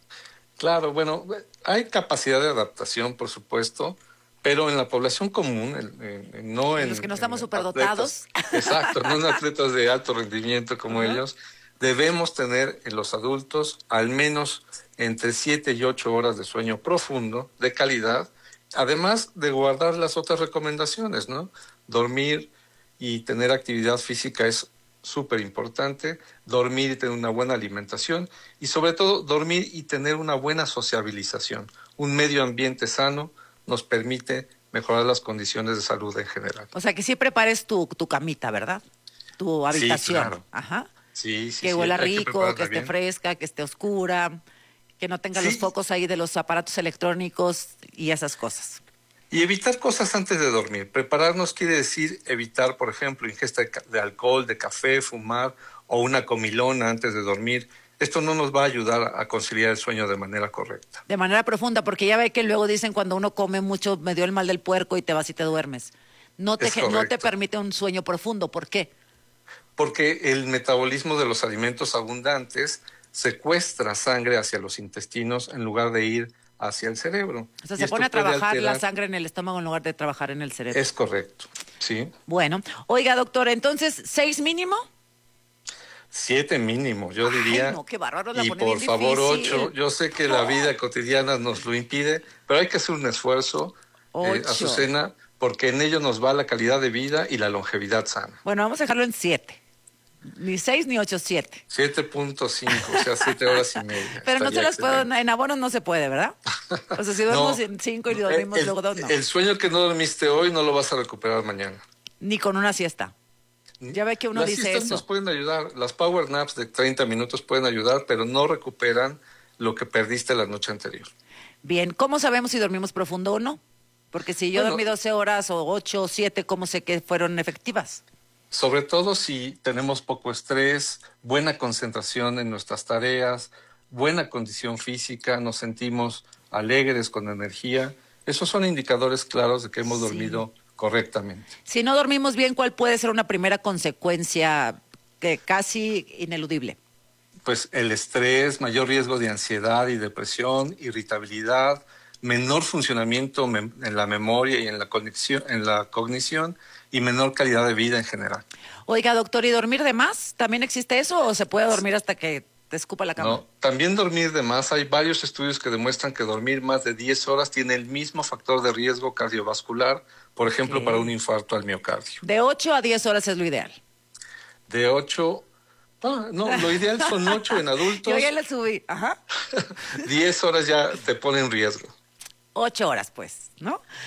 Speaker 8: Claro, bueno, hay capacidad de adaptación, por supuesto, pero en la población común, en- en- en- no en...
Speaker 19: Los que no estamos
Speaker 8: en
Speaker 19: superdotados.
Speaker 8: atletas- Exacto, no en atletas de alto rendimiento como
Speaker 19: Ajá.
Speaker 8: ellos, debemos tener en los adultos al menos entre siete y ocho horas de sueño profundo, de calidad, además de guardar las otras recomendaciones, ¿no? Dormir y tener actividad física es súper importante, dormir y tener una buena alimentación y sobre todo dormir y tener una buena sociabilización. Un medio ambiente sano nos permite mejorar las condiciones de salud en general.
Speaker 19: O sea, que sí prepares tu, tu camita, ¿verdad? Tu
Speaker 8: Sí,
Speaker 19: habitación.
Speaker 8: claro.
Speaker 19: Ajá.
Speaker 8: Sí, sí,
Speaker 19: Que
Speaker 8: sí,
Speaker 19: huela
Speaker 8: hay
Speaker 19: rico, que,
Speaker 8: prepararla
Speaker 19: esté
Speaker 8: bien.
Speaker 19: fresca, que esté oscura, que no tenga los
Speaker 8: Sí.
Speaker 19: focos ahí de los aparatos electrónicos y esas cosas.
Speaker 8: Y evitar cosas antes de dormir. Prepararnos quiere decir evitar, por ejemplo, ingesta de, ca- de alcohol, de café, fumar o una comilona antes de dormir. Esto no nos va a ayudar a conciliar el sueño de manera correcta.
Speaker 19: De manera profunda, porque ya ve que luego dicen cuando uno come mucho, me dio el mal del puerco y te vas y te duermes. No te,
Speaker 8: Es
Speaker 19: ge- no te
Speaker 8: correcto.
Speaker 19: permite un sueño profundo. ¿Por qué?
Speaker 8: Porque el metabolismo de los alimentos abundantes secuestra sangre hacia los intestinos en lugar de ir hacia el cerebro.
Speaker 19: O sea,
Speaker 8: Y
Speaker 19: se
Speaker 8: esto
Speaker 19: pone a
Speaker 8: puede
Speaker 19: trabajar la
Speaker 8: alterar-
Speaker 19: sangre en el estómago en lugar de trabajar en el cerebro.
Speaker 8: Es correcto, sí.
Speaker 19: Bueno, oiga, doctor, entonces, ¿seis mínimo?
Speaker 8: Siete mínimo, yo diría.
Speaker 19: Ay, no, qué bárbaro, la
Speaker 8: Y
Speaker 19: pone
Speaker 8: por
Speaker 19: bien
Speaker 8: favor,
Speaker 19: difícil.
Speaker 8: ocho. Yo sé que la vida cotidiana nos lo impide, pero hay que hacer un esfuerzo, eh,
Speaker 19: Ocho.
Speaker 8: Azucena, porque en ello nos va la calidad de vida y la longevidad sana.
Speaker 19: Bueno, vamos a dejarlo en siete. Ni seis ni ocho, siete.
Speaker 8: siete punto cinco, o sea, siete horas y media.
Speaker 19: Pero no se las puedo, en abonos no se puede, ¿verdad? O sea, si dormimos
Speaker 8: No.
Speaker 19: en cinco y dormimos
Speaker 8: el,
Speaker 19: luego dos, no.
Speaker 8: El sueño que no dormiste hoy no lo vas a recuperar mañana.
Speaker 19: Ni con una siesta. Ya ve que uno
Speaker 8: Las
Speaker 19: dice
Speaker 8: siestas
Speaker 19: eso.
Speaker 8: nos pueden ayudar, las power naps de treinta minutos pueden ayudar, pero no recuperan lo que perdiste la noche anterior.
Speaker 19: Bien, ¿cómo sabemos si dormimos profundo o no? Porque si yo
Speaker 8: Bueno,
Speaker 19: dormí doce horas o ocho o siete, ¿cómo sé que fueron efectivas?
Speaker 8: Sobre todo si tenemos poco estrés, buena concentración en nuestras tareas, buena condición física, nos sentimos alegres, con energía. Esos son indicadores claros de que hemos
Speaker 19: Sí.
Speaker 8: dormido correctamente.
Speaker 19: Si no dormimos bien, ¿cuál puede ser una primera consecuencia que casi ineludible?
Speaker 8: Pues el estrés, mayor riesgo de ansiedad y depresión, irritabilidad, menor funcionamiento mem- en la memoria y en la conexión, en la cognición y menor calidad de vida en general.
Speaker 19: Oiga, doctor, ¿y dormir de más? ¿También existe eso o se puede dormir hasta que te escupa la cama?
Speaker 8: No, también dormir de más. Hay varios estudios que demuestran que dormir más de diez horas tiene el mismo factor de riesgo cardiovascular, por ejemplo,
Speaker 19: Ok.
Speaker 8: para un infarto al miocardio.
Speaker 19: De ocho a diez horas es lo ideal.
Speaker 8: De ocho, ah, no, lo ideal son ocho en adultos.
Speaker 19: Yo ya le subí, ajá.
Speaker 8: diez horas ya te pone en riesgo.
Speaker 19: Ocho horas, pues, ¿no?